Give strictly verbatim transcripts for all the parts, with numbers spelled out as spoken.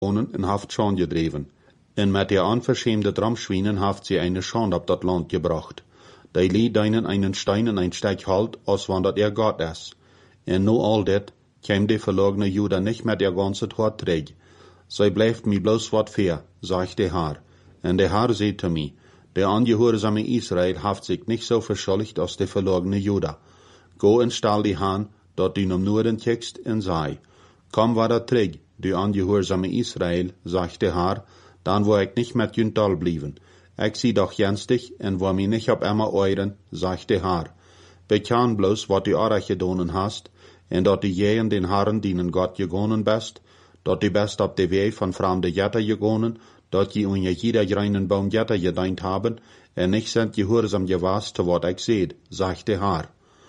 in haft Schand gedreven. En met die unverschämte Dramschwienen haft sie eine Schand ab dat Land gebracht. Die lied deinen einen Stein in ein Stück halt, als wann dat er Gott is. En nu al dit, käm die verlogene Juda nicht met ihr ganze Tod träg. Zij blijft mi bloos wat fair, sagt der Herr. En der Herr sagte mir, der angehorsame Israel haft sich nicht so verschuldigt als der verlogene Juda. Go en stall die Haan, dort die nom Norden tekst en sei. Komm wieder träg, du angehorsame Israel, sagt der Herr, dann wo ich nicht mit jün Tal blieben. Ich sie doch jenstig en wo mi nicht ab immer euren, sagt der Herr. Bekan bloß, wat du auch gedonen hast, en dat du jähen den Herren dienen Gott gegonen best, dat du best ab de Weg von fremde Jätter gegonen, dat je unje jeder reinen Baum Jätter gedeint haben, en nicht sind gehorsam gewas zu wat ich seht, sagt der Herr.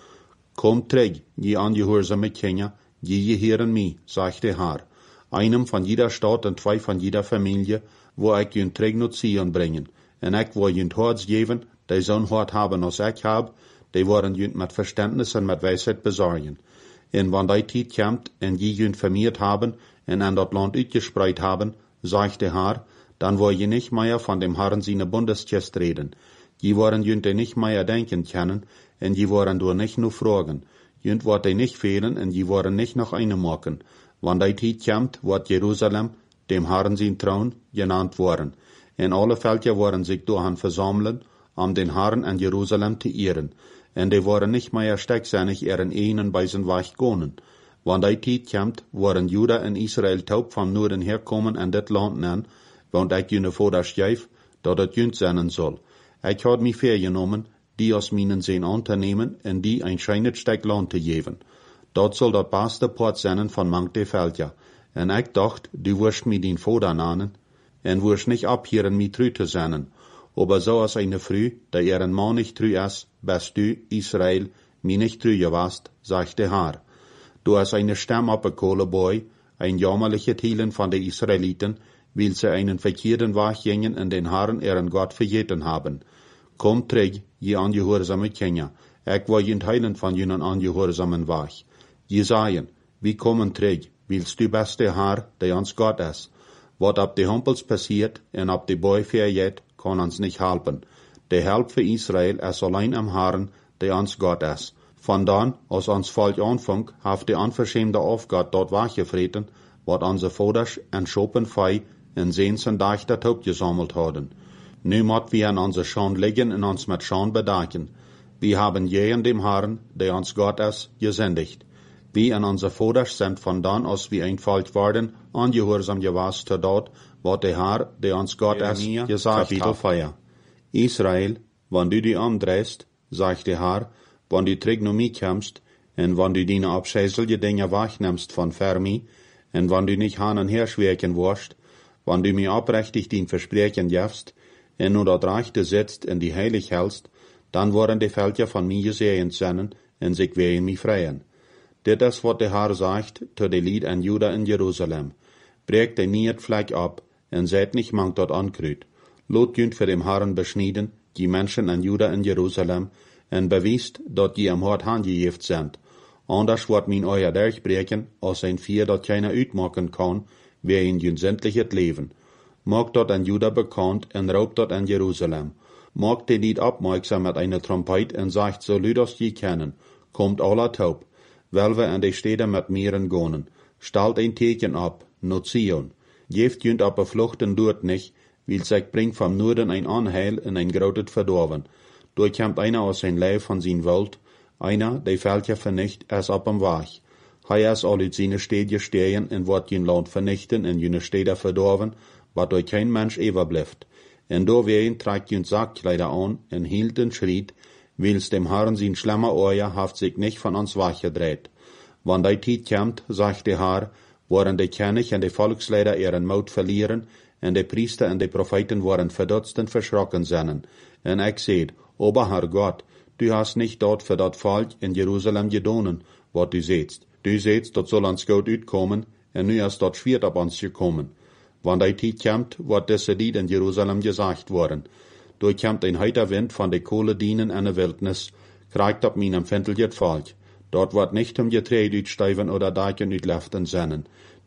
Kommt träg, je angehorsame Kinder, je je hören mi, sagt der Herr. Einem von jeder Stadt und zwei von jeder Familie, wo ich jün träg nur Zion bringen, en ich wo jün Horts geben, die so'n Hort haben als ich hab, die wollen jün mit Verständnis und mit Weisheit besorgen. En wann die Zeit kommt, en je jün vermehrt haben, en an dat Land uitgespreid haben, sagt der Herr, dann wo je nicht mehr von dem Herrn seine Bundesgest reden. Je wollen jün de nicht mehr denken können, en je wollen du nicht nur fragen. Jün wird de nicht fehlen, en je wollen nicht noch eine machen. Wann die Zeit kommt, wird Jerusalem, dem Herrn sein Thron, genannt worden. En alle Völker wollen sich daran versammeln, um den Herrn an Jerusalem zu ehren. En die wollen nicht mehr stecksinnig ihren einen bei sein Weg gehen. Wann die Zeit kommt, wollen Juda und Israel taub vom Norden herkommen an das Land nennen, want ich jüne Vater schreef, dat het jünt sein soll. Ich had mich vergenommen, die aus meinen Sehen anzunehmen und die ein scheinet Stück Land zu geben. Dat soll dat beste Port sein von manche Völker. En ich dacht, du wirst mir den Vater nennen, en wirst nicht abhören, mich treu zu sein. Aber so als eine Früh, da ihren Mann nicht treu ist, bist du, Israel, mir nicht treu gewast, sagt der Herr. Du hast eine Stamm abgekohlen, Boy, ein jammerliche Teilen von den Israeliten, weil sie einen verkehrten Weg gingen und den Herrn ihren Gott vergeten haben. Kommt träg, je angehorsame Kinder, ich will jün teilen von jenen angehorsamen Weg. Je sagen, wie kommen träg, willst du best der Herr, der uns Gott ist. Wat ab de Humpels passiert en ab de Boy verjet, kann uns nicht helfen. Der Help für Israel ist allein am Herrn, der uns Gott ist. Von dann, als uns Volk anfang, haft die unverschämte Aufgabe dort wachgefreten, wat unsere Vaters en Schopenfei en Sehnsen Dächter taub gesammelt haben. Nu mott wir an unser Schand liegen und uns mit Schand bedanken. Wir haben jeden dem Herrn, der uns Gott ist, gesendigt. Wir und unsere Vaters sind von dann, als wir ein Volk waren, angehorsam gewesen zu dort, wat der Herr, der uns Gott ist, gesagt hat. Israel, wenn du dich umdrehst, sagt der Herr, wenn du Trigonomie kommst, en wenn du deine abscheuliche Dinge wegnimmst von Fermi, en wenn du nicht hin und her schwirken wirst, wenn du mir abrechtig dein Versprechen gibst, en nur dort Rechte sitzt und die heilig hältst, dann wollen die Völker von mir gesehen sein, en sich werden mich freien. Dit is wat der Herr sagt zu de Lied an Juda in Jerusalem. Breekt de niet Fleck ab, en seid nicht mangt dort ankrüt. Lot jünt für dem Herrn beschnieden, die Menschen an Juda in Jerusalem, en bewiest, dat die am Hort handgejeft sind. Anders wird min euer durchbreken, als ein Vier, dat keiner uitmachen kann, wer in jün sämtliches Leben. Mag dort an Juda bekannt, en raubt dort an Jerusalem. Mag de Lied abmerksam mit einer Trompet, en sagt, so lüd als je kennen, kommt aller taub. Weil wir an die Städte mit Meeren gehen. Stellt ein Teken ab, not Zion. Jeft jünt aber fluchten dort nicht, weil sich bringt vom Norden ein Anheil in ein grotet Verdorben. Durchkämmt einer aus sein Leib von sein Welt, einer, der Völker vernicht, es ab am Weg. Hei es all uit seine Städte stehen und wird jün Land vernichten in jüne Städte verdorben, wat durch kein Mensch überbleibt. Und do wen trägt jün Sackkleider an und hielt den Schritt, weil's dem Herrn sein schlimmer Euer haft sich nicht von uns weggedreht. Wann die Zeit kommt, sagt der Herr, wollen die König und die Volksleiter ihren Mut verlieren, und die Priester und die Propheten wollen verdutzt und verschrocken sein. Und ich seht, aber Herr Gott, du hast nicht dort für dat Volk in Jerusalem gedonen, wat du sehtst. Du sehtst, dat soll uns gut uitkommen, und nu ist dort schwert ab uns gekommen. Wann die Zeit kommt, wird diese Lied in Jerusalem gesagt worden. Durchkämmt ein heiter Wind von de Kohle dienen an der Wildnis, kriegt ab meinem empfindliches Volk. Dort wird nicht um Getreide uitstuiven oder Daken uitleften sennen.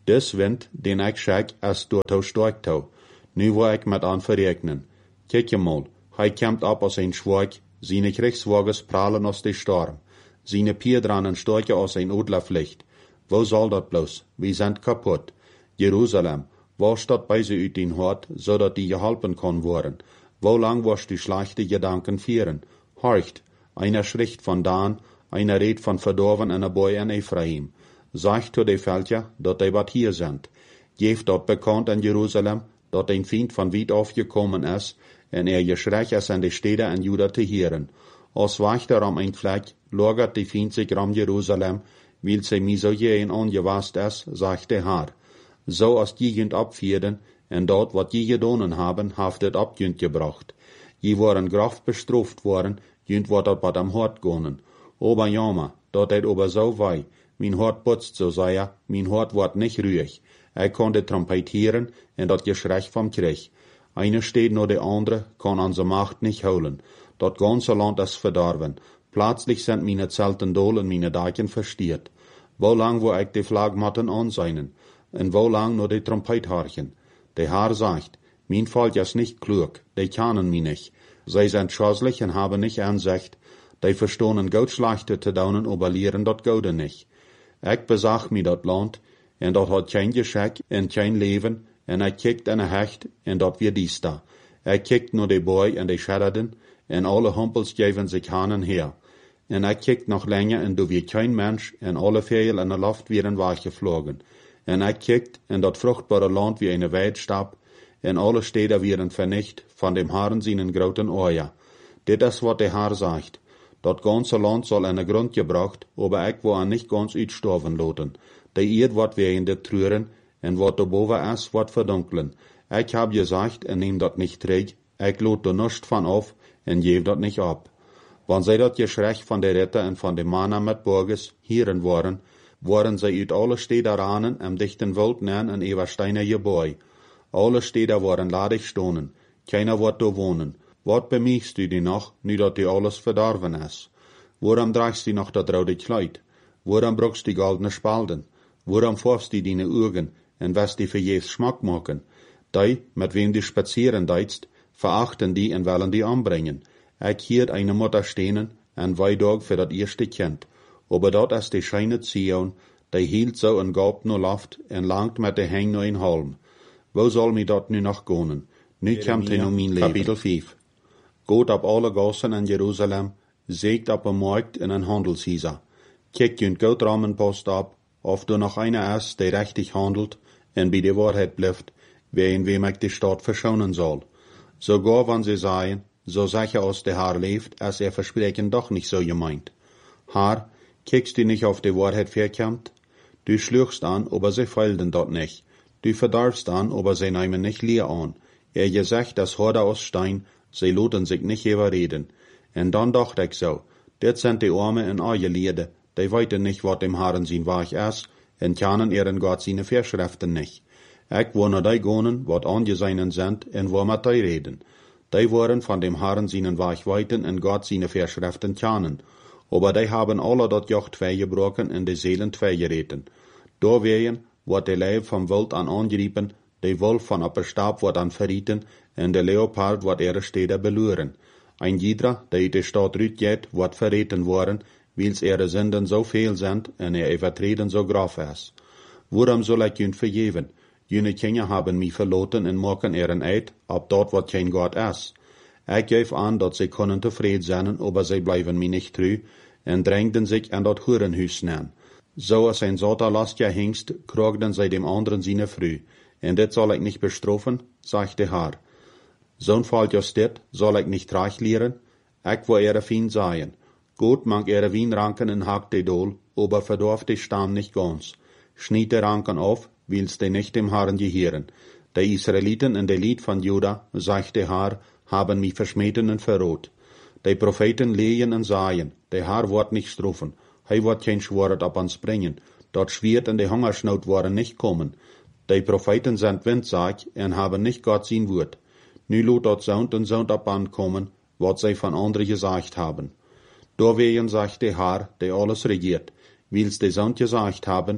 Des Wind, den ich schek, as door tau stork tau. Nu wo ik met aan verrekenen. Kijk je mal, hij komt op als een schwaak, zijn Kriegswagens prallen als de storm. Zijn Pierdranen storken als een Odlervlicht. Wo soll dat bloß? Wir sind kaputt. Jerusalem, wo staat bei sie uit den Hort, zodat die geholpen kon worden? Wo lang was die schlechte Gedanken vieren? Horcht, einer schricht von Dan, einer redt von verdorven en een boy in Ephraim. Sagt to de Völker, dat die wat hier sind. Geeft dat bekannt in Jerusalem, dat een Feind van weit aufgekommen is, en er geschrech is in de steden en Juda te heren. Als wacht er om een vlek, lagert die Feind sich om Jerusalem, weil sie mi so jähen ongewast is, sagt der Herr. So als die jünt abvierden, en dort wat die gedonen haben, haftet abjünt gebracht. Je waren graf bestraft worden, jünt wat dat wat am Hort gonen. Ober jammer, dat het ober so wei, mein Hort putzt so sei, mein Hort ward nicht ruhig. Er konnte trompetieren, en dat Geschrech vom Krieg. Eine steht nur de andere, kann an so Macht nicht holen. Dat ganze Land is verdorben. Plötzlich sind meine Zelten dol en meine Daken verstiert. Wo lang wo ich die Flagmatten anseinen, en wo lang nur die Trompet harchen. Der Herr sagt, mein Volk ist nicht klug, die kennen mich nicht. Sie sind schoslich en haben nicht Ansicht, die verstohnen Gott schlechte te daunen, aber lehren dat Gode nicht. Ich besag mi dat Land, en dat hat kein Geschick en kein Leben, en ich kijkt en hecht, en dat wir dies da. Ich kijkt nur die Boy en die Schadderden, en alle Humpels geven sich hanen her. En ik kijkt nog länger en du wie kein Mensch, en alle Vögel in der Luft wären weggeflogen. En ik kijkt en dat fruchtbare Land wie eine Weidstab, en alle Städte wären vernicht von dem Herrn seinen großen Oja. Dit is wat der Herr sagt. Dat ganze Land soll in der Grund gebracht, aber ich wo an nicht ganz uitstorven loten. Die Erd wat wir in der trüren, en wat boven is wat verdunkelen. Ich hab gesagt, en neem dat nicht träg, ich lot er nichts von auf, en geef dat nicht ab. Wann zij dat Geschrech van de Ritter en van de Mannen met Burgers hieren waren, waren zij uit alle steden ranen en dichten wild neer en Eversteiner Gebäu. Alle steden waren ladig stonen, keiner wordt do wonen. Wat bemiegst du die noch, nu dat die alles verdorven is? Waarom draagst du noch dat rode Kleid? Waarom brukst die goldene Spalden? Waarom vorfst du die Augen en was die verjeefs Schmack maken? Die, met wem du spazieren deitst, verachten die en willen die anbrengen. Ik hiert eine Mutter stehen, en Weidog für dat erste Kind. Aber dort is die scheine Zion, die hielt so en gaubt no Luft, en langt met de heng no in Holm. Wo soll mi dat nu noch gonen? Nu komt hij no mijn leven. Kapitel vijf. Goot op alle gassen in Jerusalem, zeegt op een markt in een handelshuizer. Kijk junt goud ramenpost op, of du noch einer is, die rechtig handelt, en bij de waarheid blijft, wie in wem ik de stad verschonen zal. Sogar wann sie sagen, so sicher aus der Herr lebt, als er versprechen doch nicht so gemeint. Herr, kickst du nicht auf die Wahrheit verkämmt? Du schlugst an, aber sie feilden dort nicht. Du verdarfst an, aber sie nehmen nicht leer an. Er gesagt, das Horde aus Stein, sie loten sich nicht überreden. Und dann dachte ich so, dit sind die Arme in eure Liede, die weiten nicht, wat dem Herrn sein Weg ist, und kennen ihren Gott seine Verschriften nicht. Ich wo nur die gonen, wat angeseinen sind, und wo mit die reden. Die waren von dem Herrn seinen Weg weiten und Gott seine Verschriften kennen. Aber die haben alle dat Jocht gebrochen und die Seelen gereten. Da wehen, wat de Leib vom Wild an angeriepen, die Wolf von op Stab wat an verrieten, und der Leopard wat ihre Städte beluren. Ein jeder, der die Stadt rütjet, wat verreten worden, wils ihre Sünden so viel sind, und ihr Übertreten so groß ist. Warum soll ich jün vergeben? Jene Kinder haben mich verloten und machen ihren Eid, ab dort wat kein Gott ist. Ich geef an, dat sie können tevreden sein, aber sie bleiben mir nicht treu, und drängten sich an dat Hurenhuis nein. So als ein Soterlastja hingst, krogden sie dem anderen seine Früh. Und dit soll ich nicht bestrafen, sagt der Herr. So'n Fall just dit, soll ich nicht reich lehren? Ich wo ihre Fien seien. Gut mag ihre Wienranken in Hack de Dol, aber verdorf die Stamm nicht ganz. Schniet die Ranken auf, willst die nicht dem Herrn gehören. Die Israeliten in der Lied von Juda, sagt der Herr, haben mich verschmähten und verrot. Die Propheten lehen und sagen, der Herr wird nicht strafen, hij wird kein Schwert ab uns bringen, dort Schwert und die Hungersnot worden nicht kommen. Die Propheten sind Windsag und haben nicht Gott sein Wort. Nu lot dort Sound und Sound ab ankommen, wat sie von anderen gesagt haben. Dorwegen sagt der Herr, der alles regiert, wils die Sound gesagt haben,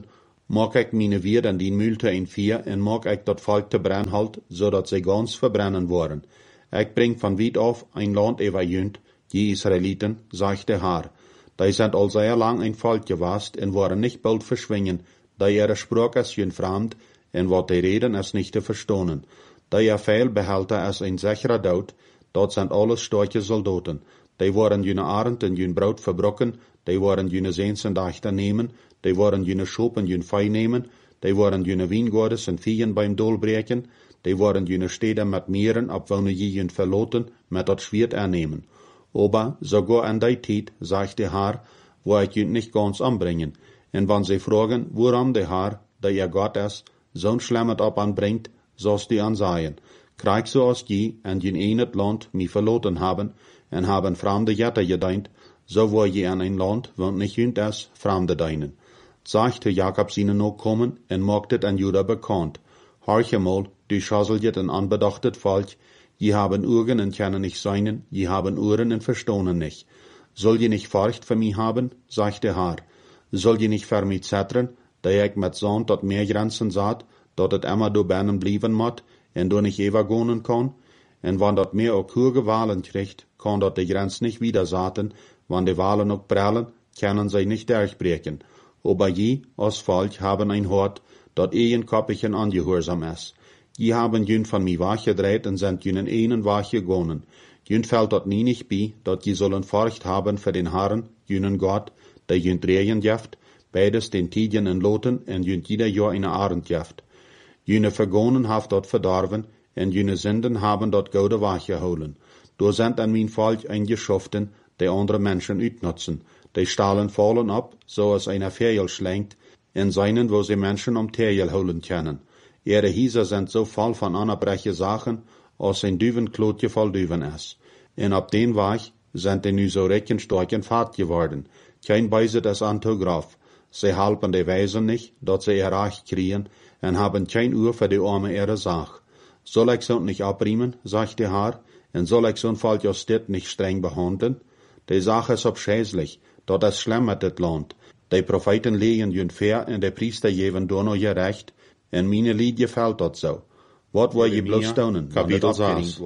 Mag ik meine weer en die multe in vier, en mag ik dat volk te brennen halt, zodat zij gans verbrennen worden. Ik breng van wiet af een land evajunt, die Israeliten, zegt de Haar. Die zijn al zeer lang een volk geweest en worden niet bald verschwingen, die ihre Sprache is jun vreemd, en wat die reden is niet te verstonen. Die er veel behalten als een sichere dood, dat zijn alles stootje soldaten. Die worden june arend en jun brood verbroken, die worden june zeensen dachten nemen, die worden june schoop en jun fei nemen, die worden june wijngaarden en vieren beim dool breken, die worden june steden met meren, op wonen je jun verloten, met dat schwert ernemen. Aber sogar an die tijd, sagt de Haar, wo ik jun nicht ganz anbringen. En wann sie fragen, woran de Haar, der ihr Gott is, zo'n schlemmet op anbringt, zoals die ansaien. Krijg zoals je en jun een het land mi verloten haben, en haben fremde jetter gedient, so wo je an ein Land, wo nicht jünt is, fremde deinen. Sagte Jakob ihnen noch kommen, en macht het an Juda bekannt. Horche mal, du schasseljet en anbedachtet Volk, je haben Augen en kennen nicht seinen, je haben Ohren en verstonen nicht. Soll je nicht Furcht für mich haben, sagt der Haar. Soll je nicht für mich zettern, da ich mit Sohn tot mehr Grenzen saht, dat het immer do binnen blieben mot, en do nicht ever gonen kann, en wann dat mehr auch hohe Wahlen kriegt, kann dat die Grenz nicht wieder saten, wann die Wahlen auch prellen, können sie nicht durchbrechen. Aber je, als Volk, haben ein Hort, dat een koppichen angehorsam is. Je haben jün von mi wachgedreht en sind jünen einen wach gegonnen. Jün fällt dat nie nicht bei, dat je sollen Furcht haben für den Herrn, jünen Gott, der jün drehen jaft, beides den Tidien en Loten en jün jeder Jahr eine Arend jaft. Jüne Vergonen haft dat verdorven, en jüne Sünden haben dat gode wach geholen. Do sind an mein Volk eingeschoften, die andere Menschen utnutzen. Die stahlen fallen ab, so als einer Ferjel schlenkt, in seinen, wo sie Menschen um Terjel holen können. Ihre Hieser sind so voll von anerbreche Sachen, als ein Düvenklotje voll Düven is. En op den Weg sind die nu so recken starken Fahrt geworden. Kein beiset es Antograph. Sie halpen die Weisen nicht, dat sie ihr Reich kriegen, en haben kein Uhr für die arme ihre Sach. Soll ich so nicht abriemen, sagt der Haar, en soll ich so'n Volk aus dit nicht streng behandeln? Die Sache ist abschäßlich, dat is schlimm mit dit Land. Die Propheten legen jün fair en die Priester geven door noch je recht, en meine Lied gefällt dat so. Wat wil je bloß staunen, Kapitel zes.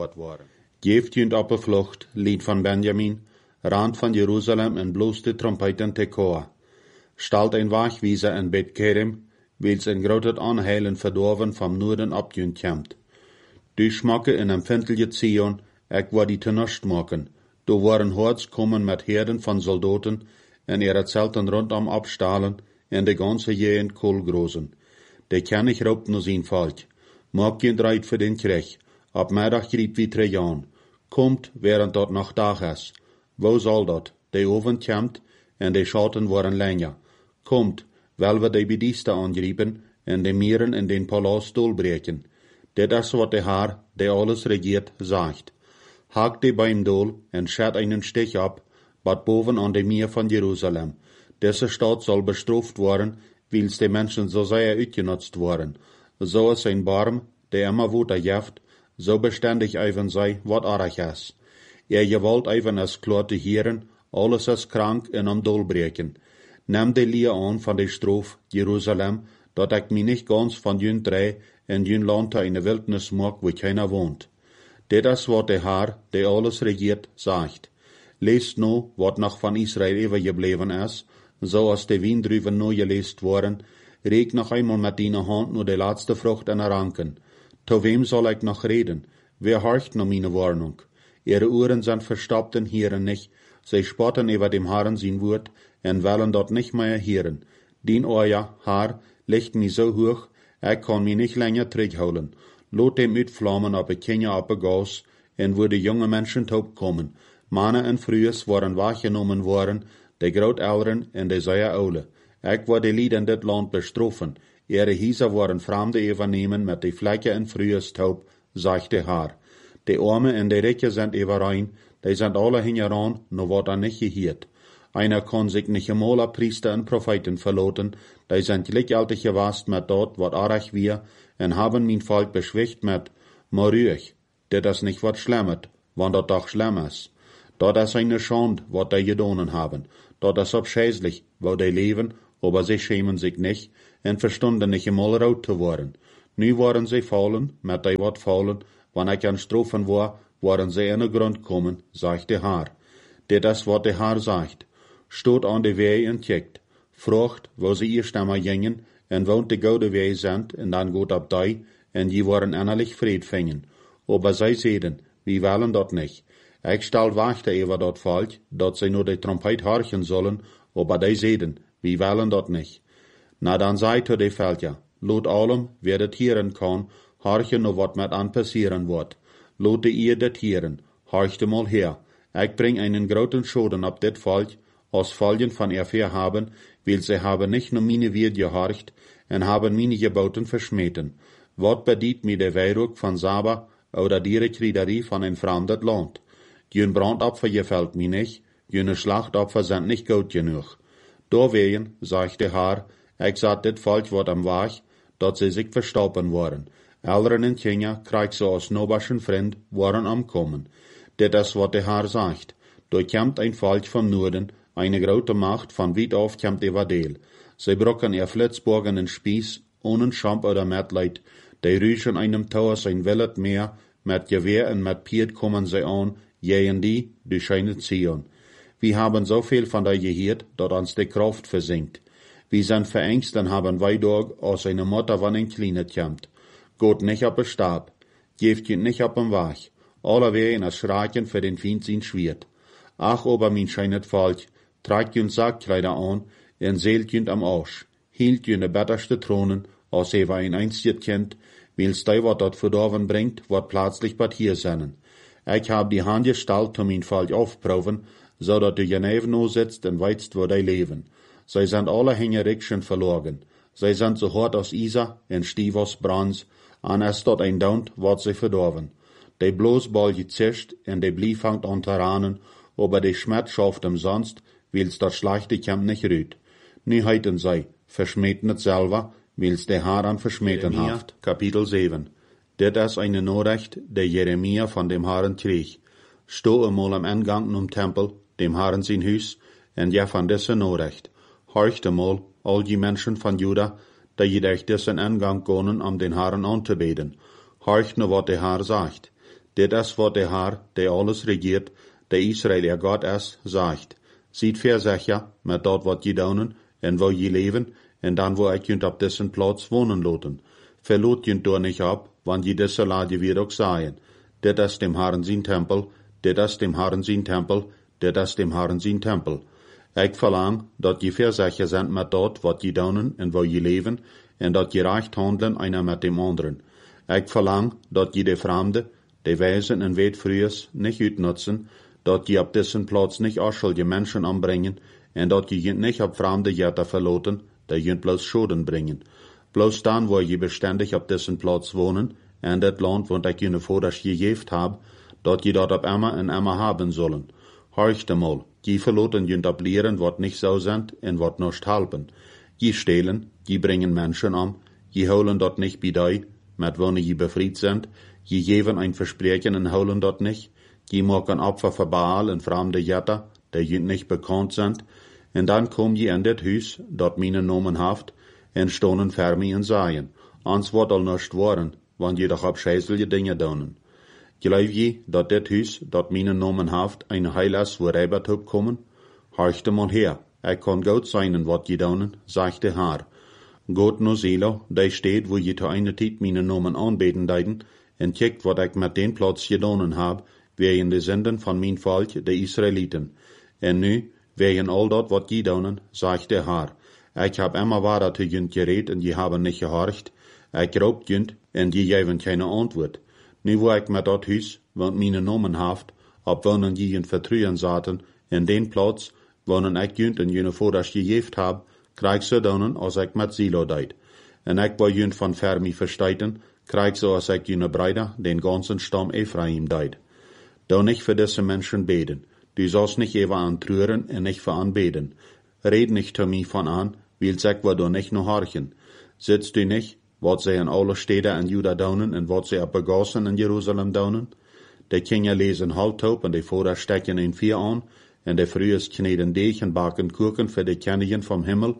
Geeft jünt op de vlucht, Lied van Benjamin, Rand van Jerusalem en bloß de Trompeten Tekoa. Stalt ein Wachwieser en Bet Kerem, wils een groot aanheilen verdorven vom Noorden opjünt kämmt. Du schmacke in empfindliche Zion, ek war die te nust maken. Do waren Horts kommen met Herden van Soldaten, en ihre Zelten rondom abstahlen, en de ganze Jeen kohlgroßen. De König raubt nur sein Volk. Mag je dreit für den Krieg. Ab Mittag griep wie Trajan. Kommt, während dort noch Tag is. Wo soll dat? De Oven kämmt, en de Schatten waren länger. Kommt, weil wir de Bedieste angriepen, en de Mieren in den Palast dolbreken. Dit is wat de Haar, de alles regiert, sagt. Haak de beim Dol en schat einen Stich ab, bad boven an de Meer van Jerusalem. Deze Stadt soll bestraft worden, wils de Menschen so sehr uitgenutzt worden. So is ein Barm, der immer woter jaft, so beständig even sei, wat arg is. Er gewollt even es klar te hieren, alles is krank en am Dol breken. Neem de Lie an van de Strof, Jerusalem, dat ik mi nicht ganz van jün drei en jün Land in de Wildnis mag, wo keiner wohnt. Dit is wat de Haar, der alles regiert, sagt. Leest nu, wat noch van Israel übergebleven is, so als de Wiendruven nu geleest worden, reek noch einmal met die Hand nur de laatste Frucht en ranken. To wem soll ich noch reden? Wer horcht noch meine Warnung? Ihre Ohren sind verstoppt und hören nicht, sie spotten über dem Herrn sein Wort, en wollen dort nicht mehr hören. Dien euer Haar liegt mi so hoch, ich kann mi nicht länger zurückholen. Lot dem uitvlammen op een Kenia op een Gas, en wo de junge Menschen taub kommen. Mannen en Frühes waren wahrgenommen worden, de Grootouderen en de zeer oude. Ik war de Lied in dit land bestroffen. Ihre Hieser waren Fremde übernehmen met de Flecke en Frühes taub, sagt de Haar. De Arme en de Rijke sind überein, die sind alle hingeran, no wat er nicht gehiert. Einer kann sich nicht einmal Priester en Propheten verloten, die sind gleichgültig gewast met dort, wat arg wir, en haben mein Volk beschwicht met, maar ruhig, dit is nicht wat schlemmet, wann dat doch schlimm is. Dat is eine Schande, wat die gedonen haben. Dat is abscheußlich, wo die leben, aber sie schämen sich nicht, en verstonden niet eenmaal rood te worden. Nu waren zij vallen, met die wat vallen, wanneer ik aan strofen was, waren zij in de grond komen, zegt de Haar. Dit is wat de Haar zegt. Stoot aan de wei en kijkt. Vraagt, wo ze eerst einmal gingen, en woont de gouden wei zijn, en dan gaat op die, en die worden innerlich vrede vingen. Aber zij zeiden, wie willen dat niet. Ik stel wachten over dat volk, dat zij nur de trompet horchen zullen, aber die zeiden, wie willen dat niet. Na dan zei to de veldja, laat allem, wer dat hieren kan, horchen naar wat met aan passieren wordt. Laat de ihr dat hieren, horchte mal her. Ik breng einen groten Schaden op dit volk, als Folgen van erfahr haben, weil sie haben nicht nur meine Wied gehorcht, en haben meine Geboten verschmeten. Wat bedient mir der Weihrug von Saba, oder die Rekriederie von ein fremdet Land? Jün Brandopfer gefällt mir nicht, jüne Schlachtopfer sind nicht gut genug. Daweien, sagt der Haar, ich sah dit Volk wat am Wach, dat sie sich verstaupen waren. Eltern en Kinder, krieg so als noberschen Freund, waren amkommen. Dit is wat der Haar sagt. Da kämmt ein Volk vom Norden, eine grote Macht von weit auf kämmt über Deel. Sie brocken ihr Flitzborgenen Spieß, ohne Schamp oder Mitleid, die rüschen einem Tauer sein Willet mehr, mit Gewehr und mit Piet kommen sie an, jähen die, die scheinen ziehen. Wir haben so viel von der gehört, dat uns die Kraft versinkt. Wir sind verängst und haben weidog aus einer Mutter wann ein Kleines kämmt. Geht nicht ab den Stab, geeft je nicht ab den Wach. Alle wehen als Schraken für den Feind sein Schwert. Ach, aber mein scheinet Volk, tragt jün Sackkleider an, en seelt jün am Arsch, hielt jün de betterste Thronen, als er ein einstiert kennt, wils die wat dat verdorven bringt, wat plötzlich bat hier sennen. Ich hab die Hand gestellt, um mein Volk aufproben, so dat du geneven no sitzt en weißt, wo die leben. Sie sind alle Hängerikschen verloren. Sie sind so hart als Isa en stief als Brans, an es dort ein Daunt, wat sie verdorven. Die bloß bald gezischt, en die blieb fangt an zu ranen, aber die Schmerz schafft umsonst, wils dat schlechte Kämp nicht rüht. Nu heiten sei, verschmähten het selber, wils der Haar an verschmähten haft. Kapitel sieben. Dit is eine Nachricht, der Jeremia von dem Haaren krieg. Sto einmal am Eingang um Tempel, dem Haaren sein Hus, en ja von dieser Nachricht. Horcht einmal, all die Menschen von Juda, da je durch diesen Eingang gonnen, um den Haaren anzubeten. Horcht nur, wat der Haar sagt. Dit is wat der Haar, der alles regiert, der Israel ihr Gott ist, sagt. Sieht versicher, mit dort wat je daunen, en wo je leven, en dan wo ik junt op dissen Platz wohnen loten. Verlot junt door nicht ab, wann je disse Lade weer ook saien. Dit is dem Herren zijn Tempel, dit is dem Herren zijn Tempel, dit is dem Herren zijn Tempel. Ik verlang, dat je versicher sind met dort wat je daunen, en wo je leven, en dat je recht handelen einer met dem anderen. Ik verlang, dat je de Fremde, de Weisen en Weetfrühers nicht uitnutzen, dat je op dissen Platz nicht aschuldige Menschen anbringen, en dat je je nicht op Fremde Jätter verloten, die je bloß Schoden bringen. Bloß dann, wo je beständig op dissen Platz wohnen, en dat Land, wo ik je vorderst gegeft hab, dat je dat op immer en immer haben sollen. Horcht einmal, je verloten je op lehren, wat nicht so sind, en wat nicht halpen. Je stehlen, je bringen Menschen an, je holen dat nicht bei die, met wanneer je befried sind, je geven ein Versprechen en holen dat nicht, je maken Opfer für Baal en fremde Jätter, die je nicht bekannt sind, en dan kom je in dit huis, dat meine Nomen haft, en stonen fermi en saaien. Ans wordt al nicht worden, want je doch op scheißelje Dinge doen. Geloof je, dat dit huis, dat meine Nomen haft, een heil is voor Rebert hub komen? Horchte mal her, ik kan goed zijn wat je doen, zegt de Haar. Goed no Selo, die steht, wo je te eine tijd meine Nomen aanbeten deiden, en kijkt wat ik met den Platz gedaan heb, wegen de zenden van mijn volk, de Israëlieten. En nu, wegen al dat wat je doen, zegt de Haar. Ik heb immer waarder te junt gereed en je hebben niet gehorcht. Ik roep junt en je geven geen antwoord. Nu wo ik met dat huis, want mijn nomen haft, op wonen je in vertrouwen zaten, in den Platz, wonen ik junt en je voordat gegeven heb, krijg ze doen als ik met Silo deed. En ik wil junt van fermi verstijten, krijg ze als ik je breider den ganzen Stamm Ephraim deed. Doe nicht für diese Menschen beten. Du sollst nicht ever antrühren und nicht für anbeten. Red nicht zu mir von an, weil sag wir du nicht nur horchen. Sitzt du nicht, wat sie in alle Städte in Juda daunen und wat sie ab begossen in Jerusalem daunen? Die Kinder lesen Halbtaub und die Vorder stecken in vier an, und die Frühes kneden Deeg und backen Kuchen für die Königin vom Himmel,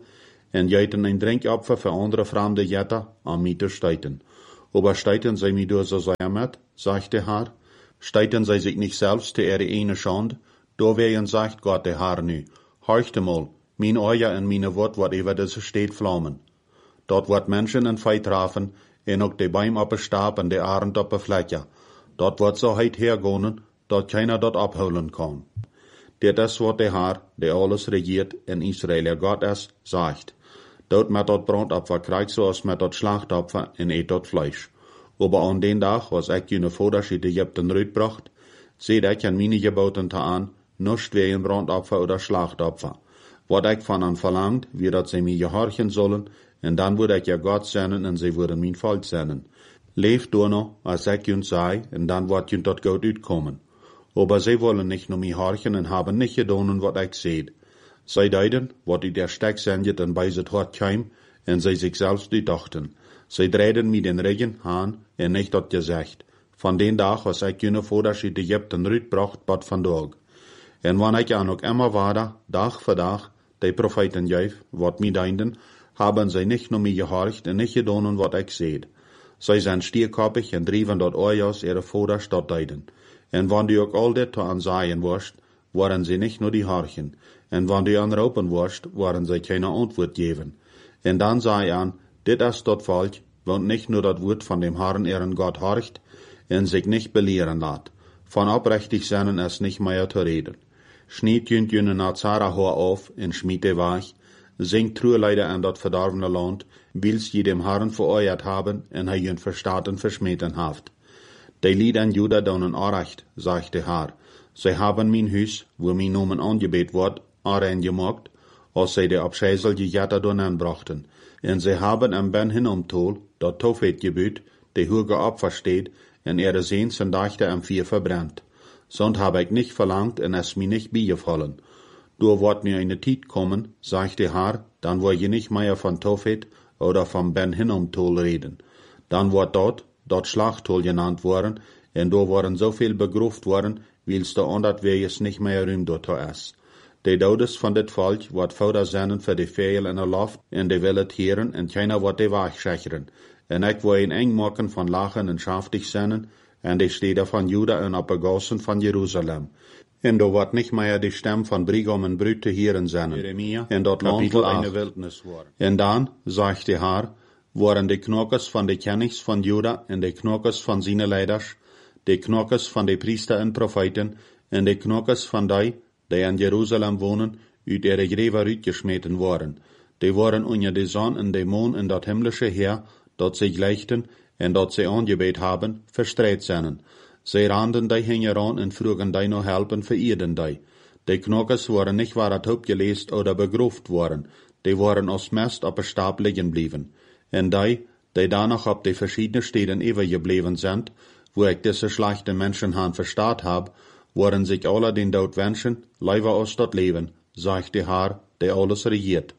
en jeiten ein Drinkopfer für andere fremde Jätter an mij te steiten. Aber steiten sie mich durch so sehr mit, sagt der Herr, steiten sie sich nicht selbst zu ihre eine Schande, da werden sagt Gott der Herr nu, horchte mal, mein Euer en meine Wort wat über diese steht flammen. Dort wird Menschen in Feit trafen, en ook de Beim op een Stab en de Arend op een Vlekje. Dort wird so heit hergonen, dat keiner dort abholen kann. Dit is wat der Herr, der alles regiert in Israel, der Gott ist, sagt. Dort met dat Brandopfer krijgt zoals met dat Schlachtopfer en eet dat Fleisch. Aber an den Tag, was ik jene Voders in Egypten uitbracht, seht ik an meine Geboten te aan, nicht wie ein Brandopfer oder Schlachtopfer. Wat ik van an verlangt, wie dat sie mir gehorchen sollen, en dan würde ik ja Gott senden en sie würden mein Volk senden. Leeft door noch, als ik junt sei, en dan wordt junt dat goed uitkomen. Aber sie wollen nicht nur mich horchen en haben nicht gedonen, wat ik seht. Zij deiden, wat die der Steck sendet en bij zet hart keim, en zij zich zelfs die dachten. Zij dreden mij den Regen aan, en nicht dat gezegd. Van den dag was ik jene Voders in Egypten uitbracht, bad vandaag. En wanneer ik aan ook immer waarde, dag voor dag, die profeten juif, wat mij deinden, haben zij nicht nur mij gehorcht en nicht gedonen, wat ik seht. Zij zijn stierkoppig en drieven dat oorjas ihre Voders dat deiden. En wanneer die ook al dit te aanzaaien worst, waren sie nicht nur die Horchen. En wanneer die anroepen worst, waren zij keine Antwort geven. En dan zei aan, dit is dat volk, want nicht nur dat woord van dem Herrn ihren Gott horcht, en sich nicht belehren laat. Van oprechtig zijn is nicht mehr te reden. Schniet junt jene Nazara hoor auf, en schmiet de waag, singt trueleider an dat verdorvene land, wils je dem Herrn vereuert haben, en hij junt verstaten verschmeten haft. De lied an Juda donen Aracht, sagt der Herr. Zij haben mein Huis, wo mein Nomen angebet wordt, aanrein gemaakt, als zij de abscheiselige Jätter donen brachten. En zij haben am Ben hinomtol, dat Tofet gebuut, de hoge Opfer steht, en ihre Sehns en Dachte am Vier verbrennt. Sond habe ich nicht verlangt, en es mir nicht beigefallen. Du wird mir eine Tijd kommen, sagt der Herr, dann wird je nicht mehr von Tofet oder vom Ben hinomtol reden. Dann wird dort, dort Schlachttol genannt worden, en do worden so viel begruft worden, wils de andert wees nicht mehr ruim dort is. De dodes van dit volk wordt voeder zenden voor de veel in de loft, en de wil het heren, en keiner wordt de waag schecheren. En ik wil een eng maken van lachen en schaftig zenden, en de steden van Juda en opgegossen van Jeruzalem. En do wordt nicht meer de stem van Brigam en Brut te heren zenden, en dat land wil eine wildnis worden. En dan, zegt de Heer, worden de knokkers van de kennigs van Juda en de knokkers van zijn leiders, de knokkers van de priester en profeten, en de knokkers van die, die in Jeruzalem wonen, uit ihre Gräber uitgesmeten worden. Die worden onder de zon en de maan en dat himmlische Heer, dat zich leichten en dat zij aangebet haben, verstreit zijn. Zij randen die hingeran en vroegen die nog helpen, verirden die. De knokkers worden nicht waarat opgeleest oder begroefd worden, die worden als mest op een Stab liggen blijven. En die, die danach op de verschiedene steden overgebleven zijn, wo ich diese schlechte Menschen han verstaat hab, worden sich alle den Tod wünschen, lieber aus dat Leben, sagt der Herr, der alles regiert.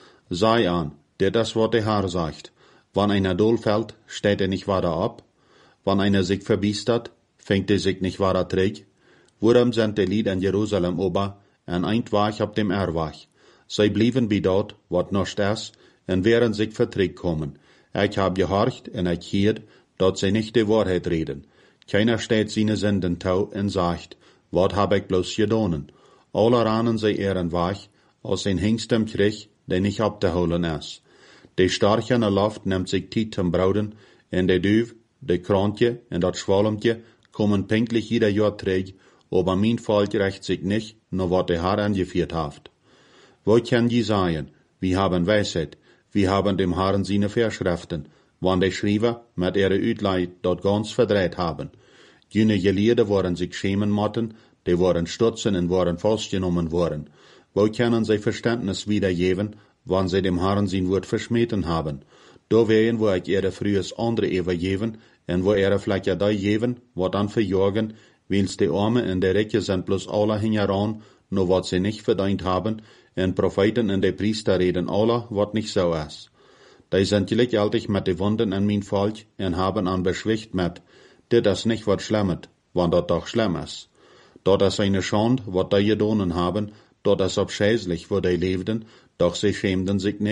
Sei an, dit is wat der Herr sagt. Wann einer dohl fällt, steht er nicht weiter ab. Wann einer sich verbiestert, fängt er sich nicht weiter träg. Worum sind die Lied in Jerusalem ober, en eind wach ab dem Erwach. Sie blieben bei dort, wat noch ist, en wären sich verträg kommen. Ich hab gehorcht, en ich hiert, dat sie nicht die Wahrheit reden. Keiner steht seine Sünden tau en sagt, wat hab ich bloß gedonen. Alle ranen sie ihren Wach, als ein Hengst im Krieg, der nicht abzuholen ist. De Starche in der Luft nimmt sich Tiet zum Brauden, en de Düv, de Krantje en dat Schwalmtje kommen pünktlich jeder Jahr träg, aber mein Volk rächt sich nicht, nur wat der Herr angeführt haft. Wo kann die sagen, wir haben Weisheit, wir haben dem Herrn seine Verschriften, wann die Schreiber mit ihrer Uitleid dort ganz verdreht haben. Jene Gelehrte worden sich schämen motten, die worden stutzen und worden festgenommen worden. Wo können sie Verständnis wiedergeben, wann sie dem Herrn sein Wort verschmeten haben? Da wären, wo ich ihre frühes andere übergeben, und wo ihre vielleicht ja da geben, wat dann verjagen, wils die Arme in der Recke sind bloß alle hingeran, nur wat sie nicht verdient haben, und Propheten und die Priester reden alle, wat nicht so ist. Die sind gleichzeitig mit den Wunden an mein Volk und haben an beschwicht mit, dit is nicht wat schlemmet, wann dat doch schlimm ist. Dort is eine Schande, wat die gedonen haben, dort is abscheußlich, wo die lebten, doch sie schämten sich nicht,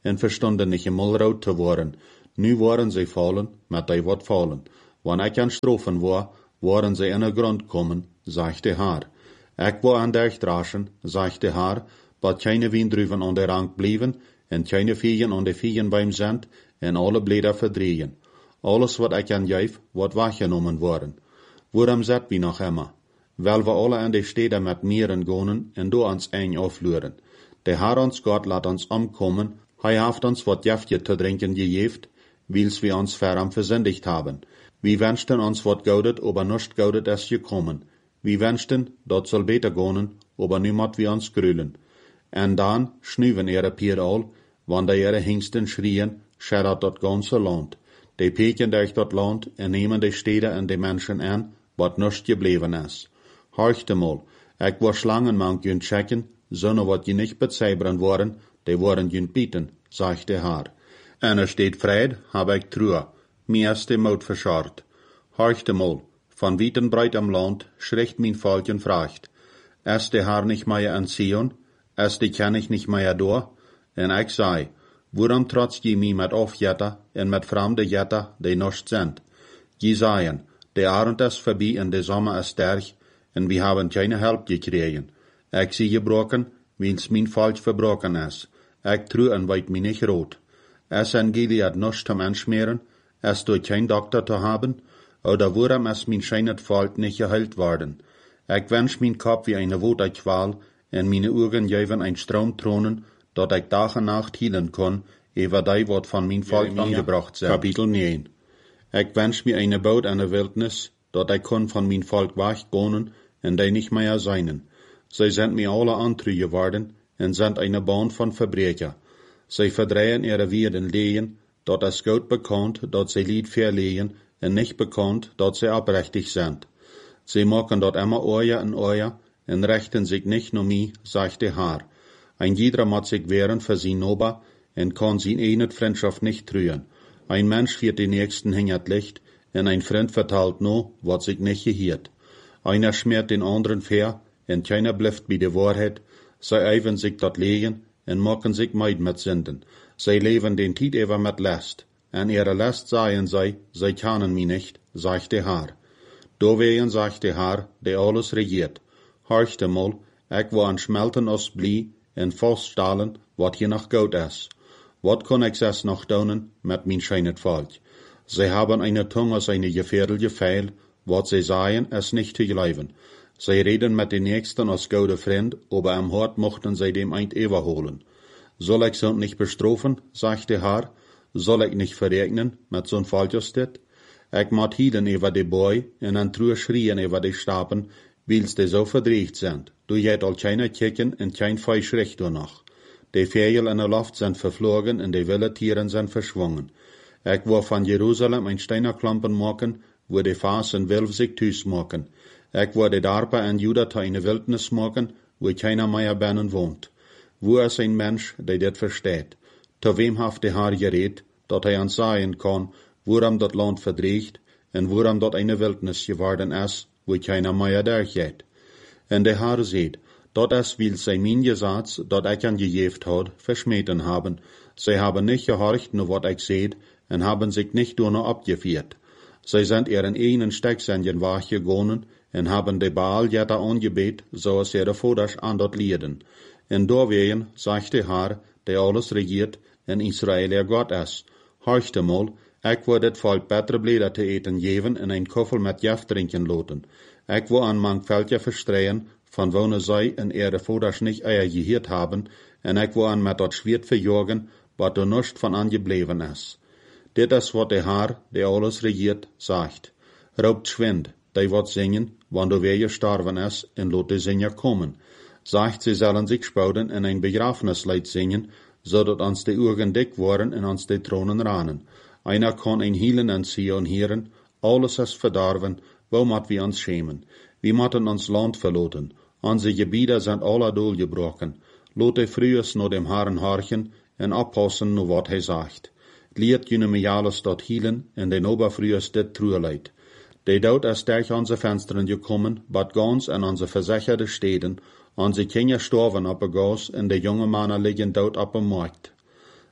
en verstonden niet eenmaal rood te worden. Nu waren zij vallen, met die wat vallen. Wanneer ik aan strofen was, waren zij in de grond komen, zegt de Haar. Ik was aan de draschen, zegt de Haar, wat keine wiendruven aan de rank bleven, en keine viegen aan de viegen bij hem zijn, en alle bleden verdrieën. Alles wat ik aan geef, wordt weggenomen worden. Waarom zet we nog immer? Wel we alle aan de steden met mieren gonen, en door ons een afluren. De Haar ons God laat ons omkomen, hij heeft ons wat jeftje te drinken gegeven, wils we ons verram verzindigt haben. We wenschten ons wat goudet, aber nicht goudet is gekommen. We wenschten, dat zal beter gonen, aber nu moet we ons grulen. En dan snuwen ihre Pier al, wanneer ihre hingsten schrien, schert dat ganze land. Die peken durch dat land en nemen de steden en de mensen aan, wat nicht gebleven is. Horchte mal, ik was Schlangenmann jün checken, zonne wat je nicht bezeibren worden, die worden jün bieten, zegt de Haar. En er steht Fried, hab ik Truhe, mir ist de Maut verscharrt. Horchte mal, von weit breit am Land, schricht mein Volkchen fragt, ist de Haar nicht mehr an Zion, ist de König nicht mehr da? En ik sei, waarom trotz je mi met afjetten en met vreemde jetten die nicht sind? Je seien, de Arend is voorbij en de zomer is sterk, en we hebben keine help gekregen. Ik zie gebroken, wils mijn volk verbroken is. Ik tru en weet mij niet rood. Is en Gilead nicht te menschmeren, is door geen dokter te haben, oder waarom is mijn scheinet volk nicht geheilt worden? Ik wens mijn kop wie eine wote kwaal, en meine Augen geven ein Strom tronen, dat ik dag en nacht hielen kon, ever die wat van mijn volk angebracht zijn. Kapitel negen. Ik wens mir eine boot aan de wildnis, dat ik kon van mijn volk weggonen, en die nicht mehr seinen. Zij sind mir alle antru geworden, en sind eine Band van Verbrecher. Zij verdrehen ihre Werden lehen, dat es gut bekannt, dat sie Lied verlehen, en nicht bekannt, dat sie abrechtig sind. Sie machen dat immer euer en euer, en rechten sich nicht nur mi, sagt de Haar. Ein jeder moet sich wehren für sie Nober, en kann sie eine Freundschaft nicht trühen. Ein Mensch wird den Nächsten hingert Licht, en ein Freund vertalt no, wat sich nicht gehiert. Einer schmiert den anderen fair, en keiner blifft bei der Wahrheit. Sie eiven sich dat legen, en machen sich meid mit Sünden. Sie leben den Tiet ever mit Last. En ihre Last seien sie, sie kannen mi nicht, sagt de Haar. Dowegen sagt de Haar, der alles regiert. Horchte mal, ik wo an schmelten os blie, en vaststellen, wat hier noch goud is. Wat kon ik zes noch doen met mijn scheinet volk? Sie haben eine Tongue als eine gefährliche Pfeil, wat sie sagen, ist nicht zu glauben. Sie reden mit den Nächsten als gute Freund, aber am Hort mochten sie dem eint überholen. Soll ich so nicht bestrafen, sagt de Haar, soll ich nicht verregnen mit so'n Volkjes dit? Ik moet hieden über de Boy en an Truhe schrien über de Stapen, wils de so verdreigt sind. Du jet al keine Kicken en kein Fei schrecht du noch. De Vögel in der Luft sind verflogen en de wilde Tieren sind verschwungen. Ik wil van Jerusalem ein Steinerklampen maken, wo de Faas en Wilf sich thuis maken. Ik wil de Darpa en Juda te eine Wildnis maken, wo keiner mehr binnen wohnt. Wo is ein Mensch, der dit versteht? Te wem haft de Haar gereed, dat hij ons sagen kann, waarom dat Land verdreigt, en waarom dat eine Wildnis geworden is, wo keiner mehr durchgeht. En de Haar seht, dat is wil zij mijn gezats, dat ik aan gegeven had, verschmeten haben. Zij hebben nicht gehorcht, nur wat ik seht, en haben sich nicht nur noch abgeführt. Sie sind ihren einen Stecksendjen wachgegangen en haben de Baal jetta angebet, so als ihre Voders an dort lieden. En doorwegen, sagt de Haar, der alles regiert, en Israel ihr Gott is. Horchte mal, ik wil dit volk betere bleder te eten geven en een koffel met jef drinken loten. Ik wil aan mank veldje verstreien, van wone zij en ihre Voders nicht eier gehiert haben, en ik wil aan met dat schwert verjagen, wat er nicht von angebleven is. Dit is wat de Haar, der alles regiert, sagt. Raubt schwind, die wat zingen, wanneer wer gestorven is, en lot de Singer kommen. Sagt, sie sollen sich spouden en ein Begrafenislied singen, zodat ons de Augen dick worden en ons de Tronen ranen. Einer kann ein Hielen en Sion hören, alles is verdorven, wo mat wir uns schämen. Wir motten ons Land verloten, onze Gebiete sind alle doorgebrochen. Lot de frühes no dem Haaren horchen, en oppassen no wat hij sagt. Liet jene me alles dat hielen, en de oberfrühes dit trueleid. De dood is durch onze Fenstern gekommen, bad ganz en onze versicherde Städten, onze Kinder storven op de gas, en de jonge Männer liegen dood op de markt.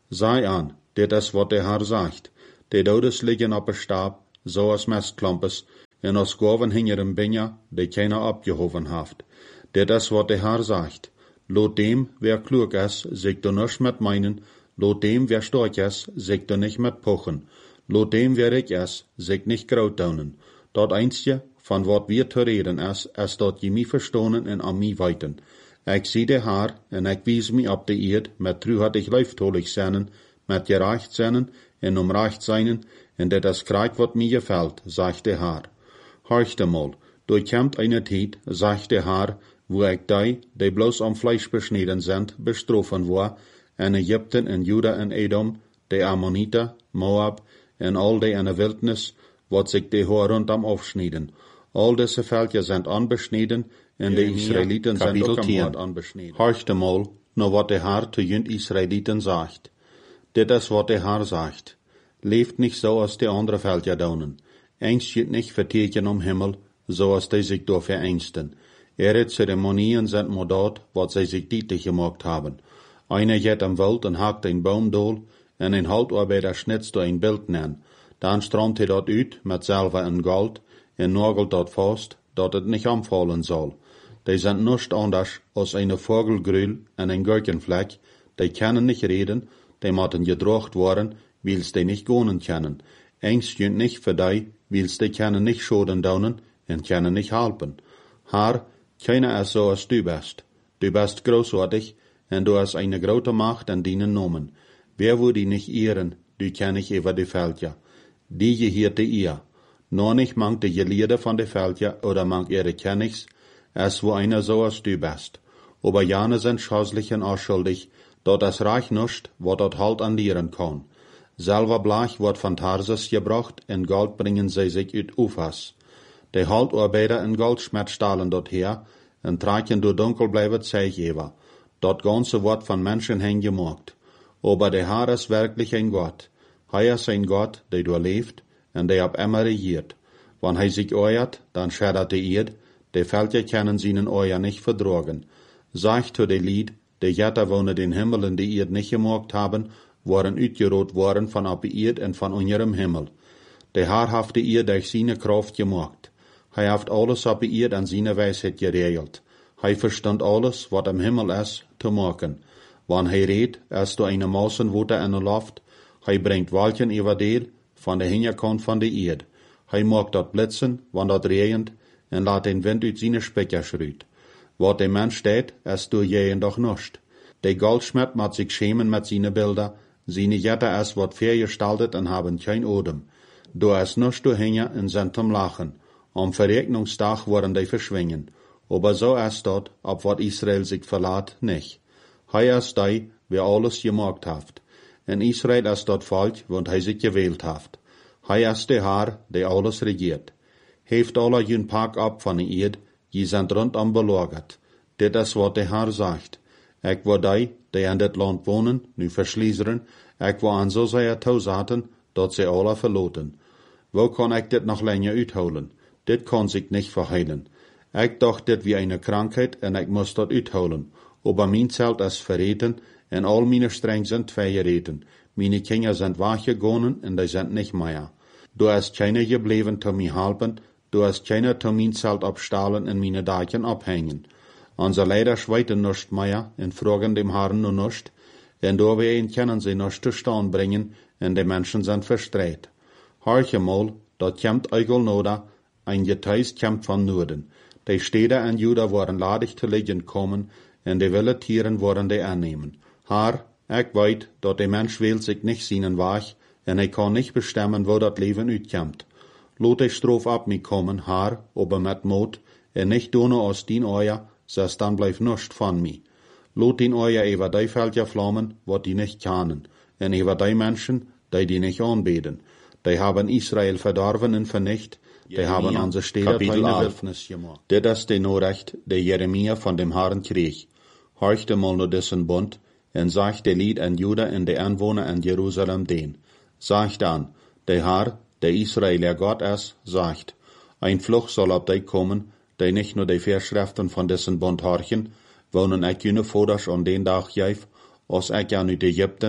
Sei an, dit is wat de Herr sagt. De dodes liggen op een stab, zoals mestklompes, en als goven hinger een binja, de keiner abgehoven haft. Dit is wat de Herr sagt. Lot dem, wer klug is, zich du nisch met meinen, lot dem, wer stark is, zich du nicht met pochen. Lot dem, wer ik is, zich nicht graut daunen. Dat einstje, van wat wir te reden is, is dat je mij verstonen en aan mij weiten. Ik zie de Haar, en ik wies mij op de eerd, met truhartig leiftolig zijn, met gerecht zijn, en om recht zijn, en dit is krijg wat mij gefällt, zegt de Haar. Horchte mal, du kämmt eine tijd, zegt de Haar, wo ik die, die bloos am Fleisch beschneden sind, bestrofen war, en Egypten en Juda en Edom, de Ammoniter, Moab, en al die in de wildnis, wat zich de Hoor rondom afschneden. Al deze veldje zijn anbeschneden, en de Israëlieten zijn ook am Hoort anbeschneden. Horchte mal, no wat de Haar te junt Israëlieten sagt. Dit is wat de Haar sagt. Leeft nicht so als die andere veldje daunen. Eins jut nicht verteken om Himmel, so als die sich door vereinsten. Ihre Zeremonien sind nur dort, wat zij zich dientig gemacht haben. Einer geht am Wald und hakt ein Baum dool, en ein Haltarbeiter schnitzt ein Bild nen. Dan stroomt hij dat uit, met Silber en Gold, en nagelt dat vast, dat het nicht anfallen soll. Die sind nichts anders als eine Vogelgrühl en ein Gurkenfleck, die können nicht reden, die moeten gedrocht worden, wils die nicht gonen können. Eins junt nicht für die, wils die können nicht schoden daunen, en können nicht helpen. Haar, keiner is so als du bist. Du bist großartig, en du hast eine grote Macht an deinen Namen. Wer würde die nicht ehren, du kenn ich über die Veldja. Die gehierte ihr. Nur nicht mangt die Gelehrte von die Veldja oder mangt ihre Kennigs, es wo einer so als du bist. Aber jane sind schäuslich und unschuldig, dort das Reich nischt, wo dort halt an lieren kann. Selber Blech wird von Tarsus gebracht, en Gold bringen sie sich uit Ufas. Die Haltarbeiter in Goldschmet stahlen dort her, en traken door dunkel blijven Zeig über. Dat ganze wordt von Menschen hingemacht. Aber der Herr ist wirklich ein Gott. Er ist ein Gott, der du lebt, und der ab immer regiert. Wenn er sich euert, dann schädert die Erd, die Völker können seinen Euer nicht verdrogen. Sagt zu de Lied, die Jätter wohnen den Himmel in die Erd nicht gemacht haben, waren uitgerot worden von ab Erd und von unserem Himmel. Der Herr hat die Erd durch seine Kraft gemacht. Er hat alles ab Erd an seine Weisheit geregelt. Er verstand alles, wat am Himmel ist, zu machen. Wann er redt, ist du eine Mausenwote in der Luft, er bringt Wolken über Deel, von der Hinterkant von der Erd. Er mag dort blitzen, wann dort regnet, en laat den Wind uit seine Specker schreit. Wat der Mensch steht, ist du jähen doch nicht. Der Goldschmied mag sich schämen mit seine Bilder, seine Jätter ist wat vergestaltet und haben kein Odem. Du ist nicht du hängen und sind zum Lachen. Am Verregnungstag worden die verschwingen. Aber so ist dort, ob wat Israel sich verlaat, nicht. Hij ist die, wer alles gemacht hat. En Israel ist dort Volk, want hij sich gewählt hat. Hij ist der Herr, der alles regiert. Heeft alle jün Park ab von der Erd, je sind rundum belagert. Dit is wat der Herr sagt. Ik wil die, die in dit land wonen, nu verschliezeren, ik wil aan zo zeer toezaten, dat ze alle verloten. Wo kan ik dit nog länger uitholen? Dit kan zich nicht verheilen. Ik dacht dit wie eine Krankheit, en ik moest dat uitholen. Aber mein Zelt ist verreten, en all meine Stränge sind verreten. Meine Kinder sind weggegangen, en die sind nicht mehr. Du hast keiner geblieben, zu mir helfen, du hast keiner zu mein Zelt abstahlen en meine Dachen abhängen. Unser Leider schweiten nicht mehr, en fragen dem Herrn nur nicht, en doorwegen können sie nicht zu Stand bringen, en die Menschen sind verstreut. Horche mal, dort kämmt Eugel Noda, ein Geteis kämmt von Norden. Die Städte in Juda waren ladig zu liegen kommen, en de wilde Tieren worden die annehmen. Haar, ik weet, dat de mens wählt sich nicht seinen Weg, en hij kan nicht bestemmen, wo dat Leben uitkomt. Lot de strof ab mich kommen, haar, aber met Mut, en nicht donen aus dien Euer, sas dann bleif nuscht von mi. Lot dien Euer über die Völker flammen, wat die nicht kennen, en über die Menschen, die die nicht anbeten. Die haben Israel verdorven en vernicht, die Jeremia, haben unsere Städte in der Wildnis gemacht. Dit is de Nachricht, der Jeremia von dem Herrn krieg. Horchte mal nur dessen Bund, en sagt der Lied an Juda en de Anwohner in Jerusalem den. Sagt dann, der Herr, der Israeler Gott ist, sagt, ein Fluch soll auf dich kommen, der nicht nur die Verschriften von dessen Bund horchen, wonen ich jene Voders an den Tag jäf, als ich an Ägypten,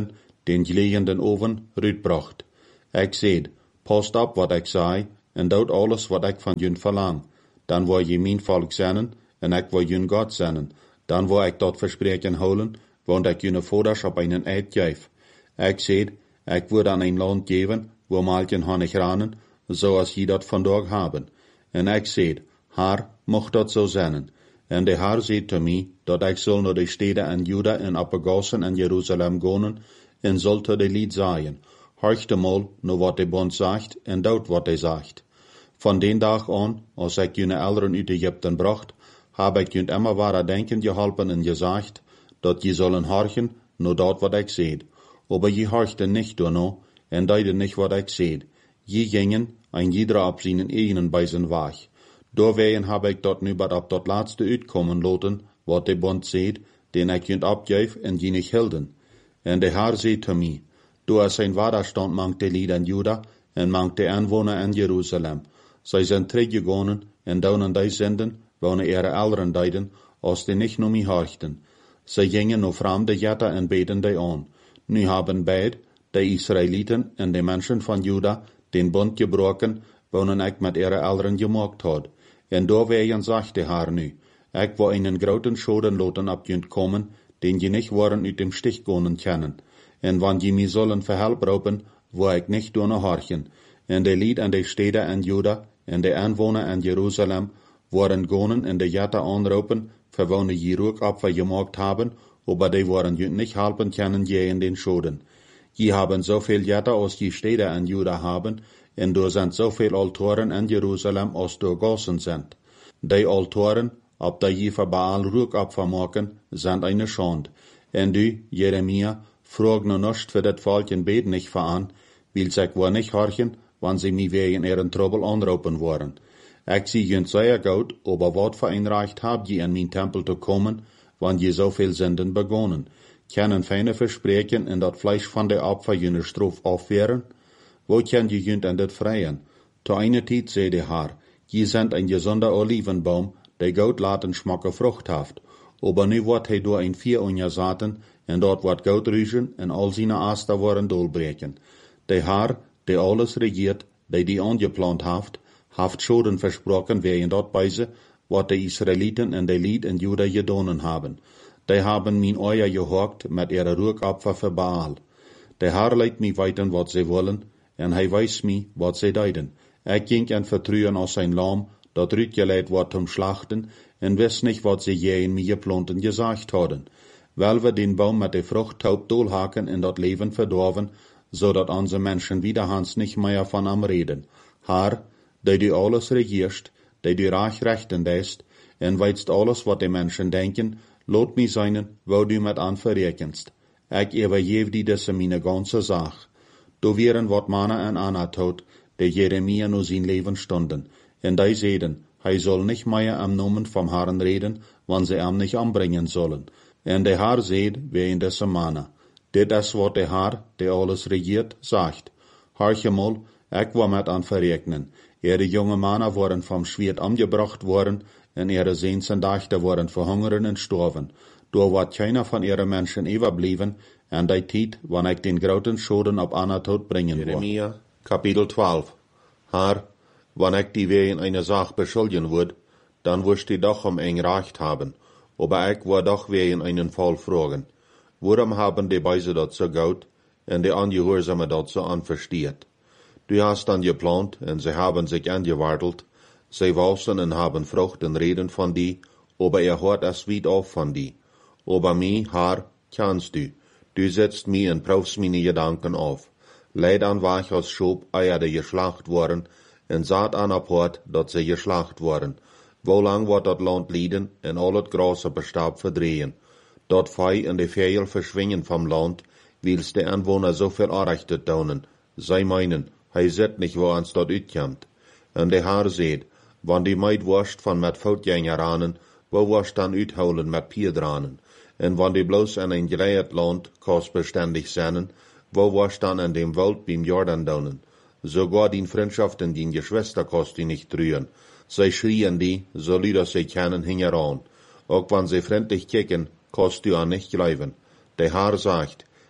den gelegenden oven uitbracht. Ik zeid, past op wat ik zei, en doet alles wat ik van jullie verlang. Dan wil je mijn volk zijn, en ik wil jullie God zijn. Dan wil ik dat verspreken houden, want ik jullie vaders op einen eed geef. Ik zeid, ik wil aan een land geven, wo malken honig ranen, zoals je dat vandaag hebben. En ik zeid, Haar, mocht dat zo zijn. En de Haar zei te mij, dat ik zal naar de steden in Juda en Apagassen en Jeruzalem gaan, en zal te de lied zaaien. Horchte mal naar wat de bond zegt, en doet wat hij zegt. Van den dag aan, als ik jullie elderen uit Egypten bracht, heb ik jullie immer ware denken geholpen en gezegd, dat je zullen horchen naar dat wat ik zei. Aber je horchte nicht daarna, en deiden nicht wat ik zei. Je gingen, ein jeder op zijn eigenen bij zijn weg. Doorwegen heb ik dat nu maar op dat laatste uitkomen laten, wat de bond zei, den ik jullie opgeef en je niet hielden. En de Heer zei te mij, du hast zijn wederstand mangt de lied in Juda, en mangt de aanwoner in Jeruzalem. Zij zijn teruggegaan, en daunen die zenden, wonen ihre Eltern deiden, als die nicht nur mich horchten. Zij gingen naar vreemde jetten en beten die aan. Nu hebben beid, de Israëlieten en de mensen van Juda, den bond gebroken, wonen ik met ihre Eltern gemaakt had. En doorwegen zegt de Heer nu, ik wil einen groten Schoden laten op jullie komen, den je nicht worden uit dem Stich gaan kennen. En wann je mij zullen verhelp roepen, wil ik nicht door horchen. En de lied en de steden in Juda, en de aanwoner in Jeruzalem, worden gaan en de jetten aanroepen, verwonen je ook op wat gemaakt hebben, aber die worden je nicht helpen können je in den Schoden. Je hebben zoveel jetten als je steden in Juda hebben, en er zijn zoveel Altoren in Jeruzalem als er gassen zijn. Die Altoren, op die je voor Baal rookopfer maken, zijn eine Schande. En du, Jeremia, vroeg nog nicht für dat volk en bed nicht veraan, wil zich wohl nicht horchen, wann sie mich wegen ihren Trouble anroepen worden. Ik zie je sehr gut, aber wat voor een recht habt je in mijn tempel te komen, wann je zoveel zenden begonnen? Können feine verspreken en dat Fleisch van de Opfer jene Strof aufwehren? Wo kann je junt en dit vrijen? Te eine tijd zei de Haar, je zijn een gezonder Olivenbaum, die goud laten schmacken Frucht haft. Aber nu wordt hij door een vier onjazaten, en dort wordt goud ruischen, en al zijn Aster worden dolbreken. De Haar, die alles regiert, die die angeplant haft, haft Schoden versprochen wegen dat beise, wat de Israëlieten en de Lied in Juda gedonen haben. Die haben mijn Eier gehorkt met ihre Rookopfer für Baal. De Haar leidt mij weten wat ze willen, en hij wijst mij wat ze deiden. Ik ging en vertrouwen als zijn lam, dat uitgeleid wordt zum Schlachten, en wist nicht wat ze je in mij geplanten gezegd hadden. Wel we den Baum met de Frucht taub dolhaken en dat Leben verdorven, zodat onze Menschen wiederhans nicht mehr von am reden. Haar, die du alles regierst, die du reich rechten lässt, en weitst alles wat de Menschen denken, laat mij zijn, wo du met aan verrekenst. Ik übergeef die desse meine ganze Sach. Du wären wat Mana en Anatot, die Jeremia nur sein Leben stunden, en die zeiden, hij soll nicht mehr am Namen vom Herrn reden, wann sie am nicht anbringen sollen. En de Herr zeid, wie in desse Mana. Dit is wat de Herr, die alles regiert, sagt. Horche mal, ik wil met aan verrekenen. Ihre junge Männer worden vom Schwert angebracht worden, en ihre Sehns en Dachter worden verhungern en storven. Door wordt keiner van ihre Menschen überblieben, en die tijd, wanneer ik den groten Schoden op Anatot bringen wil. Jeremia, Kapitel twaalf. Haar, wanneer ik die wegen eine Sache beschuldigen wird, dann wirst du doch um ein Recht haben, aber ich will doch wegen einen Fall fragen. Warum haben die Beise dat so gut, en die Angehorsame dat so anversteht? Du hast dann geplant, en sie haben sich angewartelt, sie walsen en haben Frucht en reden von die, aber er hört es weit auf von die. Aber mich, Haar, kannst du. Du setzt mich en prüfst meine Gedanken auf. Leid an war ich als Schob Eierde geschlacht worden, en saat an aport, dat sie geschlacht worden. Wo lang wird dat Land lieden, en al het Gras op Stab verdrehen. Dat Fei en de Vögel verschwingen vom Land, wils de Anwohner so viel Anrechte daunen. Zij meinen, hij zit nicht, wo ans dat uitkomt. En de Haar seht, wann die Meid wascht van met Voetgängeranen, wo wascht dan uithouden met Pierdranen. En wann die bloos in een geleierd land kostbeständig zijn, wo wascht dan in dem Wald beim Jordan daunen. Sogar die Freundschaften, die Geschwister kost die nicht rühren. Zij schrien die, so lieder sie kennen, hingeran. Auch wann sie freundlich kicken, kost du an nicht glauben. Der Herr sagt,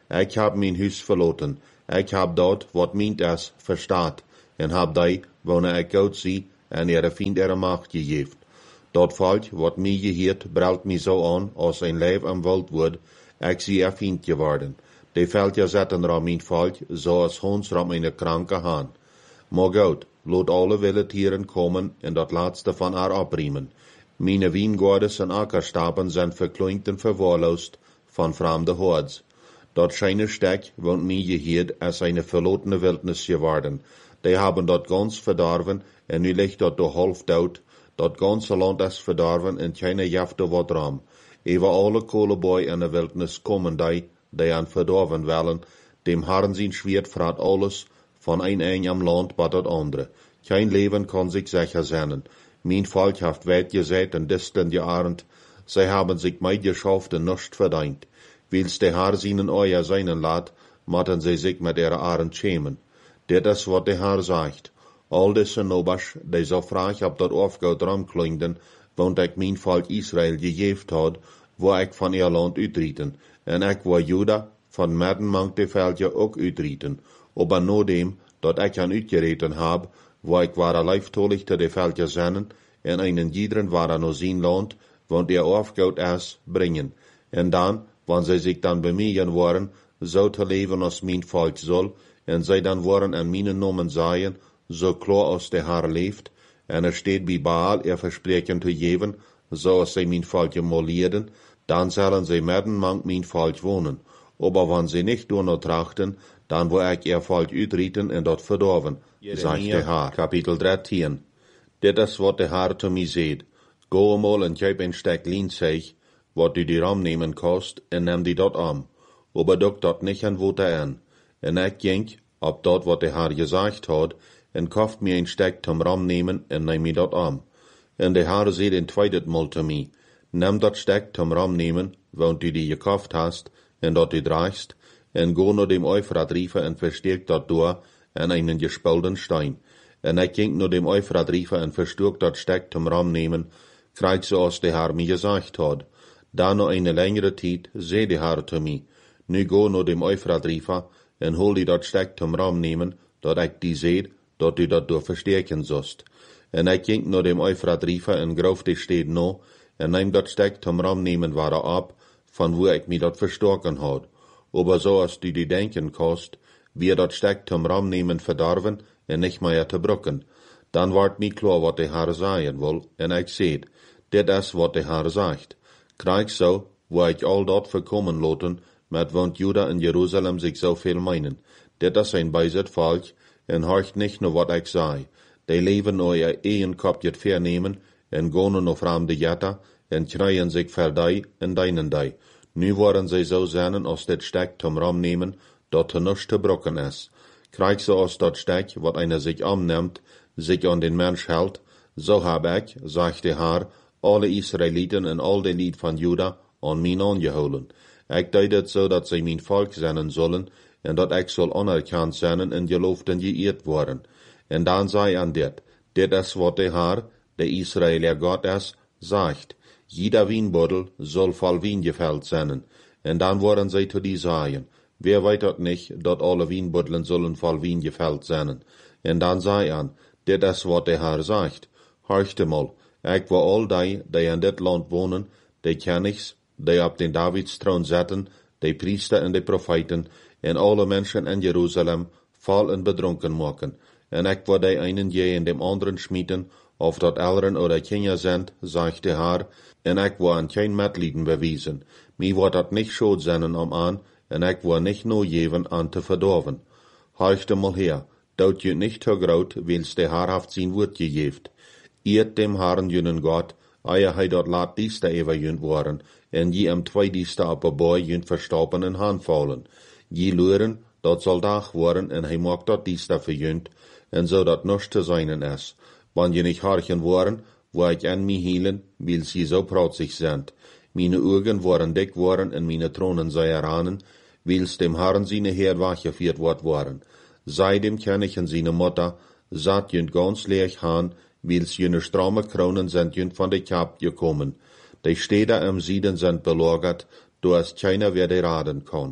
Ik hab mijn huis verloten. Ik hab dort, wat meent es, verstaat. En hab die, wanneer ik uit zie, en ihre Fiend ihre Macht gegeven. Dat volk, wat mij geheert, brelt mij zo aan, als een lijf am wild wordt, ik zie er Fiend geworden. Die Veldje zetten ram mijn volk, zoals Hons ram een kranke haan. Maar goed, laat alle wilde tieren komen en dat laatste van haar opriemen. Mijn wijngaarden en akkerstapen zijn verkleund en verwaarloosd van vreemde hordes. Dat scheine stek woont mij geheerd als een verlotene wildnis geworden. Die hebben dat gans verdorven en nu ligt dat door half dood. Dat ganze land is verdorven en keine jafte wat ram. Even alle kolenboy in de wildnis komen die, die aan verdorven willen. Dem Herren zijn schwert vraat alles, van een een am land bat dat andere. Kein leven kan zich sicher zijn. Mijn volk heeft weit gezet en disteln gearend. Zij hebben zich mij geschafft en nichts verdient. Wils de Herr zijnen euer zijn laat, moeten zij zich met ihre arend schämen. Dit is wat de Herr zegt. Al deze nobers, die zo vraag op dat afgoud ramklinden, want ik mijn volk Israël gegeven had, waar ik van ihr land uitrieten, en ik waar Juda van midden mank de veldje ook uitrieten. Aber no dem, dat ik hen uitgereten heb, waar ik waar lijftolig te de veldje zennen, en einen jiederen waar no zijn land, want ihr afgoud is, brengen. En dan, wanneer zij zich dan bemegen worden, zo te leven als mijn volk zal, en zij dan worden en mijn nomen zaaien, zo klaar als de Herr leeft, en er steht bij Baal er verspreken te geven, zoals zij mijn volk molierden, dan zullen zij midden mank mijn volk wonen. Aber wanneer zij niet door no trachten, dan wil ik ihr volk uitrieten en dat verdorven, zegt de Herr. Kapitel dertien. Dit is wat de Herr te mij zegt. Go eenmaal en geef een stek lienzeeg, wat u die ram nemen kost, en neem die dat am. Aber duk dat niet en wote aan. En ik ging, op dat wat de Herr gezegd had, en koft mir een stek zum ram nemen, en neem mij dat am. En de Herr zei een tweede mal te mij, neem dat stek zum ram nemen, want u die gekoft hast, en dat u draagst, en go naar dem Euphrat riefen en versterk dat door, en einen gespulden stein. En ik ging naar dem Euphrat riefen en versterk dat stek zum ram nemen, krijg zoals de Herr mij gezegd had. Dan na eine längere tijd, zei de Herr te mij, nu go naar dem Euphrat riefen, en hol die dat stek zum ram nemen, dat ik die zeed, dat u dat door versterken zost. En ik ging naar dem Euphrat riefen en groef de steed no, en neem dat stek zum ram nemen waar op, van wo ik mij dat verstoken had. Aber zoals du die denken kost, wie dat stek zum ram nemen verdorven, en nicht meer te brukken. Dan wordt mij klar wat de Herr zeggen wil, en ik zeid, dit is wat de Herr zegt. Krijg zo, wo ik al dat verkomen loten, met want Juda en Jeruzalem zich zoveel meinen. Dit is een bijzet volk, en horcht nicht nur wat ik zei. Die leven nou je een kopje vernemen, en gonen naar vreemde jatta, en krijgen zich verdij en deinen die. Nu worden zij zo zijn als dit stek zum ram nemen, dat te niets te brokken is. Krijg zo als dat stek, wat einer zich aanneemt, zich aan den mens houdt, zo heb ik, zegt de Herr, alle Israëlieten en al de lied van Juda aan mij aangehouden. Ik deed het zo dat zij mijn volk zijn zullen, en dat ik zal anerkend zijn en geloofd en geëerd worden. En dan zei aan dit, dit is wat de Herr, de Israëlier God is, zegt. Jeder wijnbodel zal vol wien geveld zijn. En dan worden zij te die zeggen, wer weet dat niet, dat alle wijnbodelen zullen vol wien geveld zijn. En dan zei aan, dit is wat de Herr zegt. Horchte mal, ik wil al die, die in dit land wonen, die kennigs, die op den Davids troon zetten, de priester en de profeten, en alle mensen in Jeruzalem, vol en bedronken maken. En ik wil die einen je en dem anderen schmieten, of dat Eltern oder Kinder sind, zegt de Herr, en ik wil aan geen medlieden bewijzen. Mij wordt dat niet schuld zijn om aan, en ik wil niet no geven aan te verdorven. Horchte mal her, dout je niet te groot, wils de Herr haft zijn woord gegeven. Eert dem Herrn jenen Gott, eier hij dat laat dieste ever jünt worden, en je am twee dieste op een boy jünt verstoppen en handvallen. Je luren, dat zal dag worden, en hij maakt dat dieste verjünt, en zo dat nichts te zijn is. Wanneer je niet harchen worden, waar ik aan mij hielen, wils je zo prautzig zijn. Meine ogen worden dik worden, en meine tronen zij ranen, wils dem Herrn seine Heer weggeführt wordt worden. Zij dem kennigen seine Mutter, zat jünt ganz leeg haan, wils jene strame kronen sind jünt van de Kap gekommen. De steden am Sieden sind belagert, do es keiner wer de raden kann.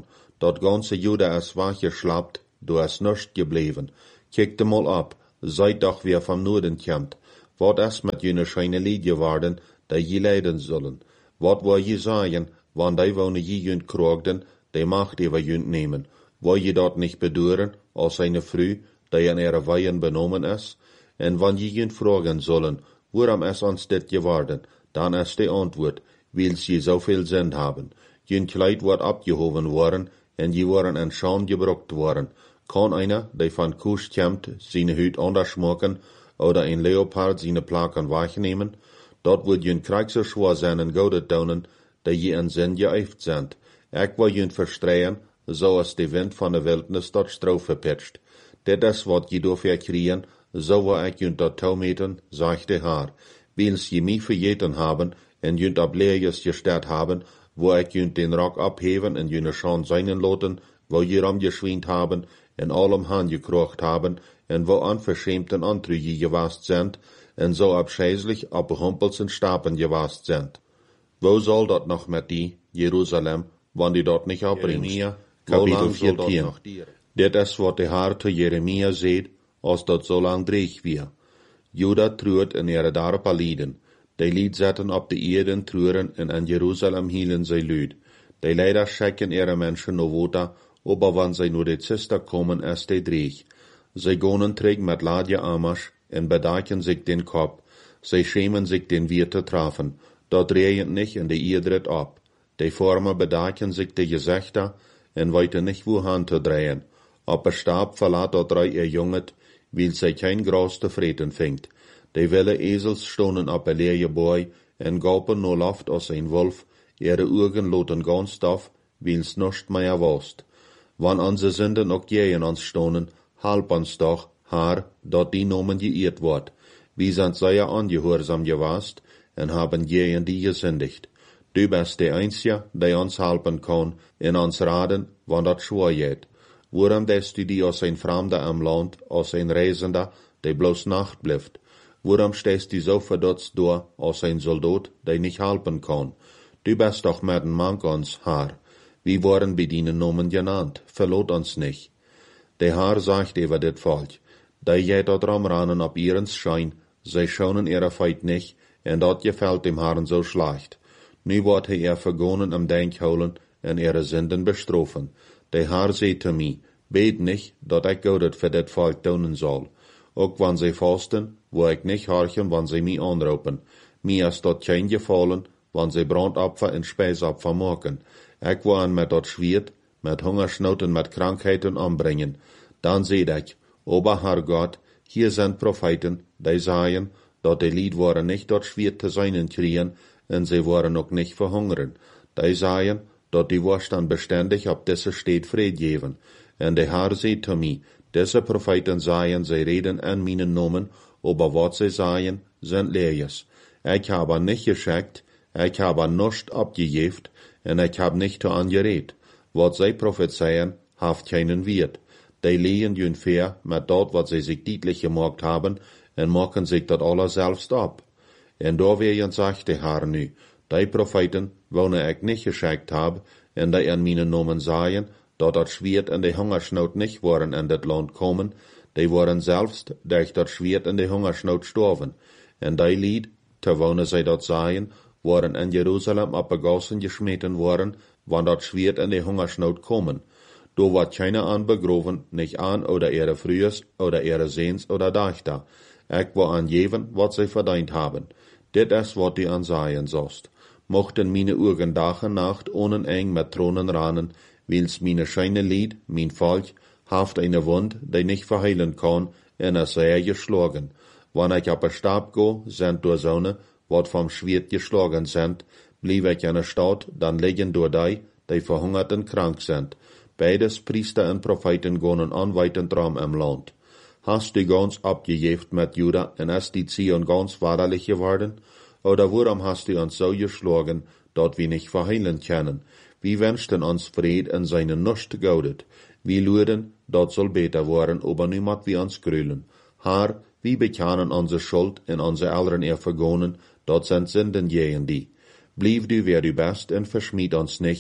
dat ganze Juda es weggeschlappt, du es nicht gebleven. Kijkt mal ab, seid doch wer vom Norden kommt. Wat es mit jene scheine Lied geworden, die je leiden sollen. Wat wo je sagen, wann die wohne je jünd krogden, die macht über jünd nehmen. Wo je dort nicht bedeuren, als eine Früh, die in ihre Weihen benommen ist, en wann je jünd fragen sollen, worum es uns dit geworden, dann ist die Antwort, weil sie so viel Sinn haben. Jünd Kleid wird abgehoben worden, en je worden in Scham gebruckt worden. Kann einer, der von Kusch kommt, seine Hüt anders machen, oder ein Leopard seine Plaken wegnehmen? Dort wird jünd Kriegser schwor sein en Gaudet daunen, die je in Sinn geäuft sind. Ich will jünd verstreien, so als die Wind von der Wildnis dort Strophe pitcht. Dit is wat je dafür kriegen, so wo ich jünd dort taumeten, sagt der Herr. Weil sie mich verjeten haben, en jünd ab Leerjes gestert haben, wo ich jünd den Rock abheben en jüne Schand seinen loten, wo je rumgeschwient haben, en allem Hand gekrocht haben, en wo unverschämten Antrüge gewast sind, en so abscheißlich ab Humpelsen Stapen gewast sind. Wo soll dort noch mit die, Jerusalem, wann die dort nicht abbringst? Kapitel vierzehn. Dit is wat de Herr te Jeremia seht, als dat so lang dreig wir. Juda truert in ihre darpa lieden. Die Lied zetten op de Erden truren en in Jerusalem hielen zij luid. Die leider schecken ihre Menschen no wota, aber wann zij nur de Zister kommen, is de dreig. Zij gonen träg met Ladje Amasch en bedaken sich den Kopf. Zij schämen sich den Wir te trafen. Dat drehend nicht in de Ierdrit ab. Die Formen bedaken sich de Gesichter en weiten nicht wohin te drehen. Op een Stab verlaat dat drei ihr Junget, weil zij kein Gras te vreten vingt. Die wilde Esels stonen op een leerje boy en gaupen no Luft als een Wolf, ihre Augen loten ganz daf, weil's nicht mehr wost. Wann onze Sünden ook gegen ons stonen, halb ons doch, Herr, dat die Nomen geirrt wordt. Wir sind sehr angehorsam gewast en haben gegen die gesündigt. Du bist der Einzige, der uns helfen kann, in uns raden, wann dat schwer geht. Warum lässt du die als ein Fremder am Land, als ein Reisender, der bloß Nacht bleibt? Warum stehst du so verdutzt da, als ein Soldat, der nicht helfen kann? Du bist doch mit dem Mank uns, Herr. Wir waren bei deinen Namen genannt, verlot uns nicht. Der Herr sagt über dit Volk, die je dort ramrannen ab ihrens Schein, sie schonen ihre Feit nicht, en dat gefällt dem Herrn so schlecht. Nu wordt hij er vergonnen am Denk holen en ihre Sünden bestrafen. Der Herr sagt zu mir, bet nicht, dat ich Gott für dit Volk tun soll. Auch wann sie fasten, wo ich nicht horchen, wann sie mich anrufen. Mir ist dort kein gefallen, wann sie Brandopfer und Speisopfer machen. Ich will mit dort schwert, mit Hungersnoten, mit Krankheiten anbringen. Dann seht ich, aber Herr Gott, hier sind Propheten, die sagen, dat die Lied waren nicht dort schwer zu seinen kriegen, und sie waren auch nicht verhungern. Die sagen, dat die Wohlstand beständig ab diese Stadt Fried geben. Und der Herr sagt zu mir, diese Propheten sagen, sie reden an meinen Namen, aber was sie sagen, sind Leeres. Ich habe nicht geschickt, ich habe nicht abgejeft, und ich habe nicht angeredet. Was sie prophezeien, haft keinen Wert. Die lehen jün fair mit dort, was sie sich deutlich gemacht haben, und machen sich dat alle selbst ab. En da werden sagt der Herr nu, die Propheten, welche ich nicht geschickt habe, en die an meinen Namen sagen, dat dat Schwert en die Hungersnood nicht waren in dat Land kommen, die waren selbst durch dat Schwert en die Hungersnood storven. En die Lied, terwijl sie dat sagen, waren in Jerusalem ab Gassen geschmeten worden, wann dat Schwert en die Hungersnood kommen. Da wird keiner anbegroven, nicht an oder ihre Frühes oder ihre Sehns oder Dachter. Ich will angeben, was sie verdient haben. Dit is wat die ansaien sost. Mochten meine Augen Tag und Nacht ohne eng mit Thronen ranen, weils meine scheine Lied, mein Volk, haft eine Wund, die nicht verheilen kann, in a sehr geschlagen. Wann ich ab a Stab go, sind durch Sonne, wat vom Schwert geschlagen sind, blieb ich in a Stadt, dann liegen durch die, die verhungert und krank sind. Beides Priester und Propheten gonen anweitend Raum im Land. Hast du ganz abgejeft mit Juda und ist die Zion ganz wahrlich geworden? Oder warum hast du uns so geschlagen, dat wir nicht verheilen können? Wir wünschten uns Fried in seinen Nust gaudet. Wir luden, dat soll besser werden, aber niemand wie uns grülen. Herr, wir bekennen unsere Schuld und unsere Eltern ihr vergonnen, dat sind Sünden gegen die. Blieb du wer du bist und verschmied uns nicht,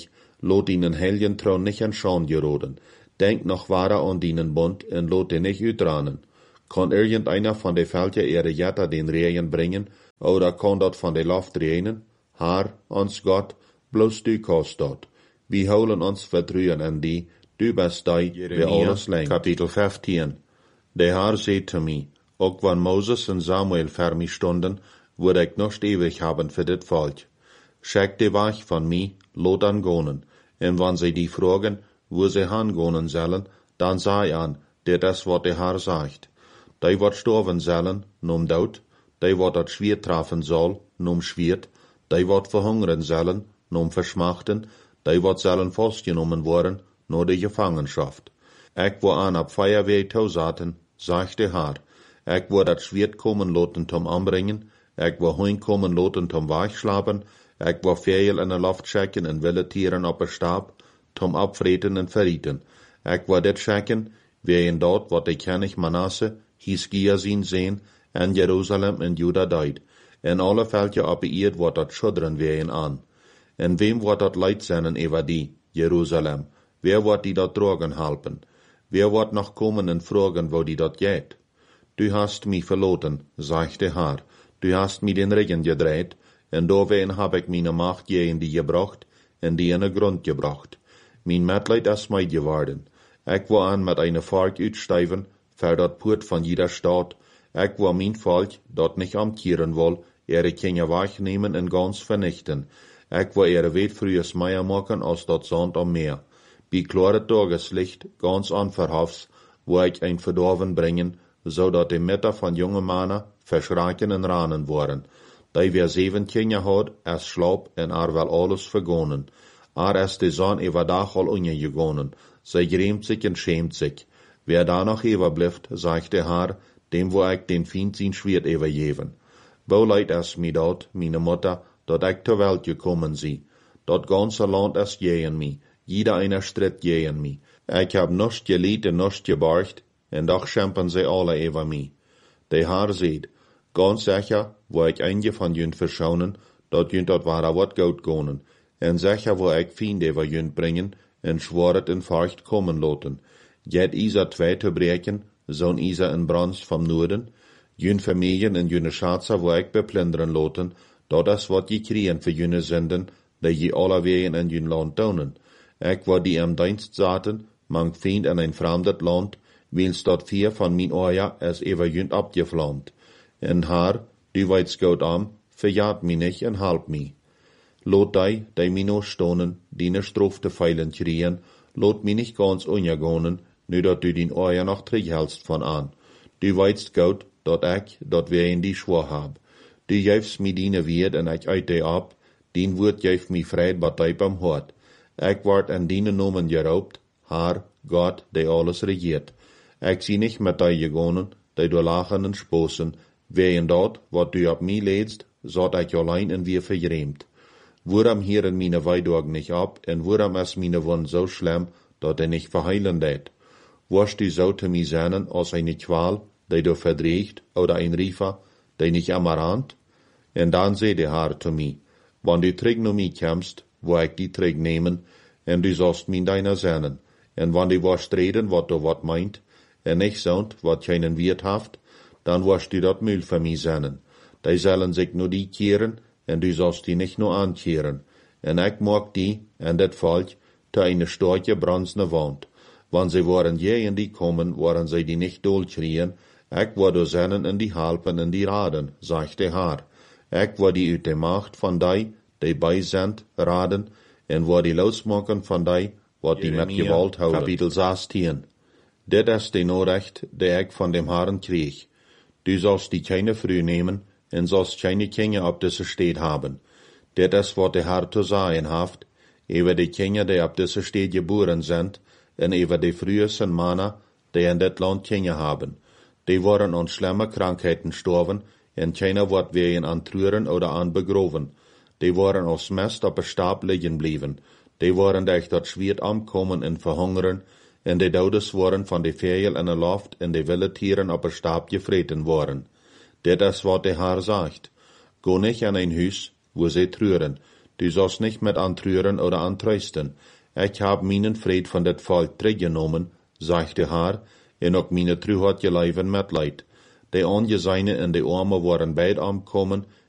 lot ihnen helgen trouw nicht an Schand geroden. Denk noch wahrer an dienen Bund en lot den nicht utranen. Kann irgendeiner von de Völker ihre Jätter den Regen bringen, oder kann dat von de Luft regnen? Haar, ons Gott, bloß du kannst dat. Wir holen uns vertrauen an die, du bist die, wie alles lenkt. Kapitel fünfzehn. Der Herr sagt zu mir, auch wenn Moses und Samuel für mich stunden, würde ich noch ewig haben für dit Volk. Schick die Weg von mir, lot an gonen. Und wenn sie die fragen, wo sie hangonen sollen, dann sei an, der das, was der Herr sagt. Die wat sterben sollen, num Tod, die wat dat Schwert treffen soll, num Schwert, die wat verhungern sollen, num Verschmachten, die wat sollen festgenommen worden, nur die Gefangenschaft. Ich wo an ab Feuerwehr tausaten, sagt der Herr, ich wo dat Schwert kommen loten zum Anbringen, ich wo Huin kommen loten zum Weichschlapen, ich wo Vögel in der Luft schicken und wilde Tieren op der Stab, zum Abfreten und Verrieten. Ich wo dit schicken, wie in dort, wat die König Manasse, Hiskia zien sehen, en Jerusalem en Juda deid, en alle Völker op eerd wat dat schudren wehen an. En wem wat dat leid zijn over die, Jerusalem, wer wat die dat drogen helpen, wer wat noch kommen en fragen wo die dat geht. Du hast mich verloten, sagt der Herr, du hast mich den Regen gedreht, en doorween hab ik meine Macht je in die gebracht, en die in de Grund gebracht. Mijn Mitleid is mij geworden. Ik wil aan met eine Volk uitstuiven, für dat Poort van jeder Staat. Ik wil mijn Volk, dat nicht amtieren wil, ihre Kinder wegnehmen en ganz vernichten. Ik wil ihre Wet frühes Meier machen, als dat Sand am Meer. Bei klare Tageslicht, ganz unverhofft, wo ich ein Verdorven bringen, so dat die Mütter von jungen Männern verschrecken en ranen worden. Die wer sieben Kinder hat, es schlapp en er wel alles vergonnen. Er ist die Sonne über Dach all ungegonnen. Sie grämt sich und schämt sich. Wer da noch überbleibt, sagt der Herr, dem wo ich den Feind sein Schwert übergeben. Wo leid es mir dort, meine Mutter, dat ich zur Welt gekommen sie. Dat ganze Land ist gegen mi, jeder einer Stritt gegen mi. Ich hab nichts geliebt und nichts geborgt, und doch schämpfen sie alle über mi. Der Herr sieht, ganz sicher, wo ich einige von jünt verschaunen, dat jünt dat wahre wat gut gonen, en sicher wo ich Feinde über jünt bringen, en schworet in Furcht kommen loten. Jet Isa zwei zu brechen, so'n Isa in Brans vom Norden, jün Familien en jüne Schatzer wo ich beplündern loten, dat is wat je kriegen für jüne Sünden, die je alle wegen in jün Land taunen. Ich wo die am Dienst zaten, mang Feind in ein fremdet Land, wils dat vier von min Oja es über jün abgeflammt. En Haar, du weits gut am, verjaat mi nicht en halb mi. Lot die, die mi no stonen, die ne strofte Pfeilen kriegen, lot mi nicht ganz unjagonen, nu dat du din Oja noch träghältst von an. Du weitst gut, dat ich, dat wir in die Schwur hab. Du jäufst mi dine Wied en ich uit die ab, dien Wort jäuf mi freit bat die beim Hort. Ich ward an dine Nomen geraubt, Haar, Gott, die alles regiert. Ich sie nicht mit die gegonen, die du lachen en sposen, wehen dort, wat du ab mi lädst, sot ich allein en wir vergrämt. Worum hieren meine Weidorg nicht ab, en worum es meine Wund so schlimm, dat er nicht verheilen det. Wirst du so zu mi seinen, als eine Qual, die du verdreht, oder ein Riefer, die nicht amarant? En dann seh der Herr zu mi, wann du träg no mi kämst, wo ich die träg nehmen, en du sollst mi deiner seinen, en wann du wirst reden, wat du wat meint, en nicht sound, wat keinen Wirt haft, dann wirst du dat Müll für mi seinen. Die sollen sich nur die kehren, en du sollst die nicht nur ankehren. En ich mag die, en dat Volk, zu eine starke bronzene Wand. Wann sie waren je in die kommen, waren sie die nicht durchkriegen, ich war du seinen in die Halpen in die Raden, sagt der Herr. Ich war die ut der Macht von die, die bei sind, Raden, en war die losmachen von die, wat die mit Gewalt houden. Kapitel sechzehn. Dit is de Nachricht, die ich von dem Herrn krieg. Du sollst die keine früh nehmen, en sollst keine Kinder ab diese Stadt haben. Dit is wat der Herr zu sagen haft, über die Kinder, die ab diese Stadt geboren sind, en über die frühesten Männer, die in dit Land Kinder haben. Die waren an schlimme Krankheiten gestorben, en keiner wird wegen an Trüren oder an begroven. Die waren aus Mist auf der Stab liegen blieben. Die waren durch dat Schwert ankommen en verhungern, en die Todes waren von de Vögel in der Luft en de wilde Tieren auf der Stab gefreten worden. Dit is wat der Herr sagt. Go nicht an ein Hus, wo sie trüren. Du sollst nicht mit antrüren oder antrösten. Ich hab meinen Fried von dat Volk teruggenommen, sagte haar, en ook meine True hat geleiven met Leid. Die Angesehene en die Arme waren beid angekommen,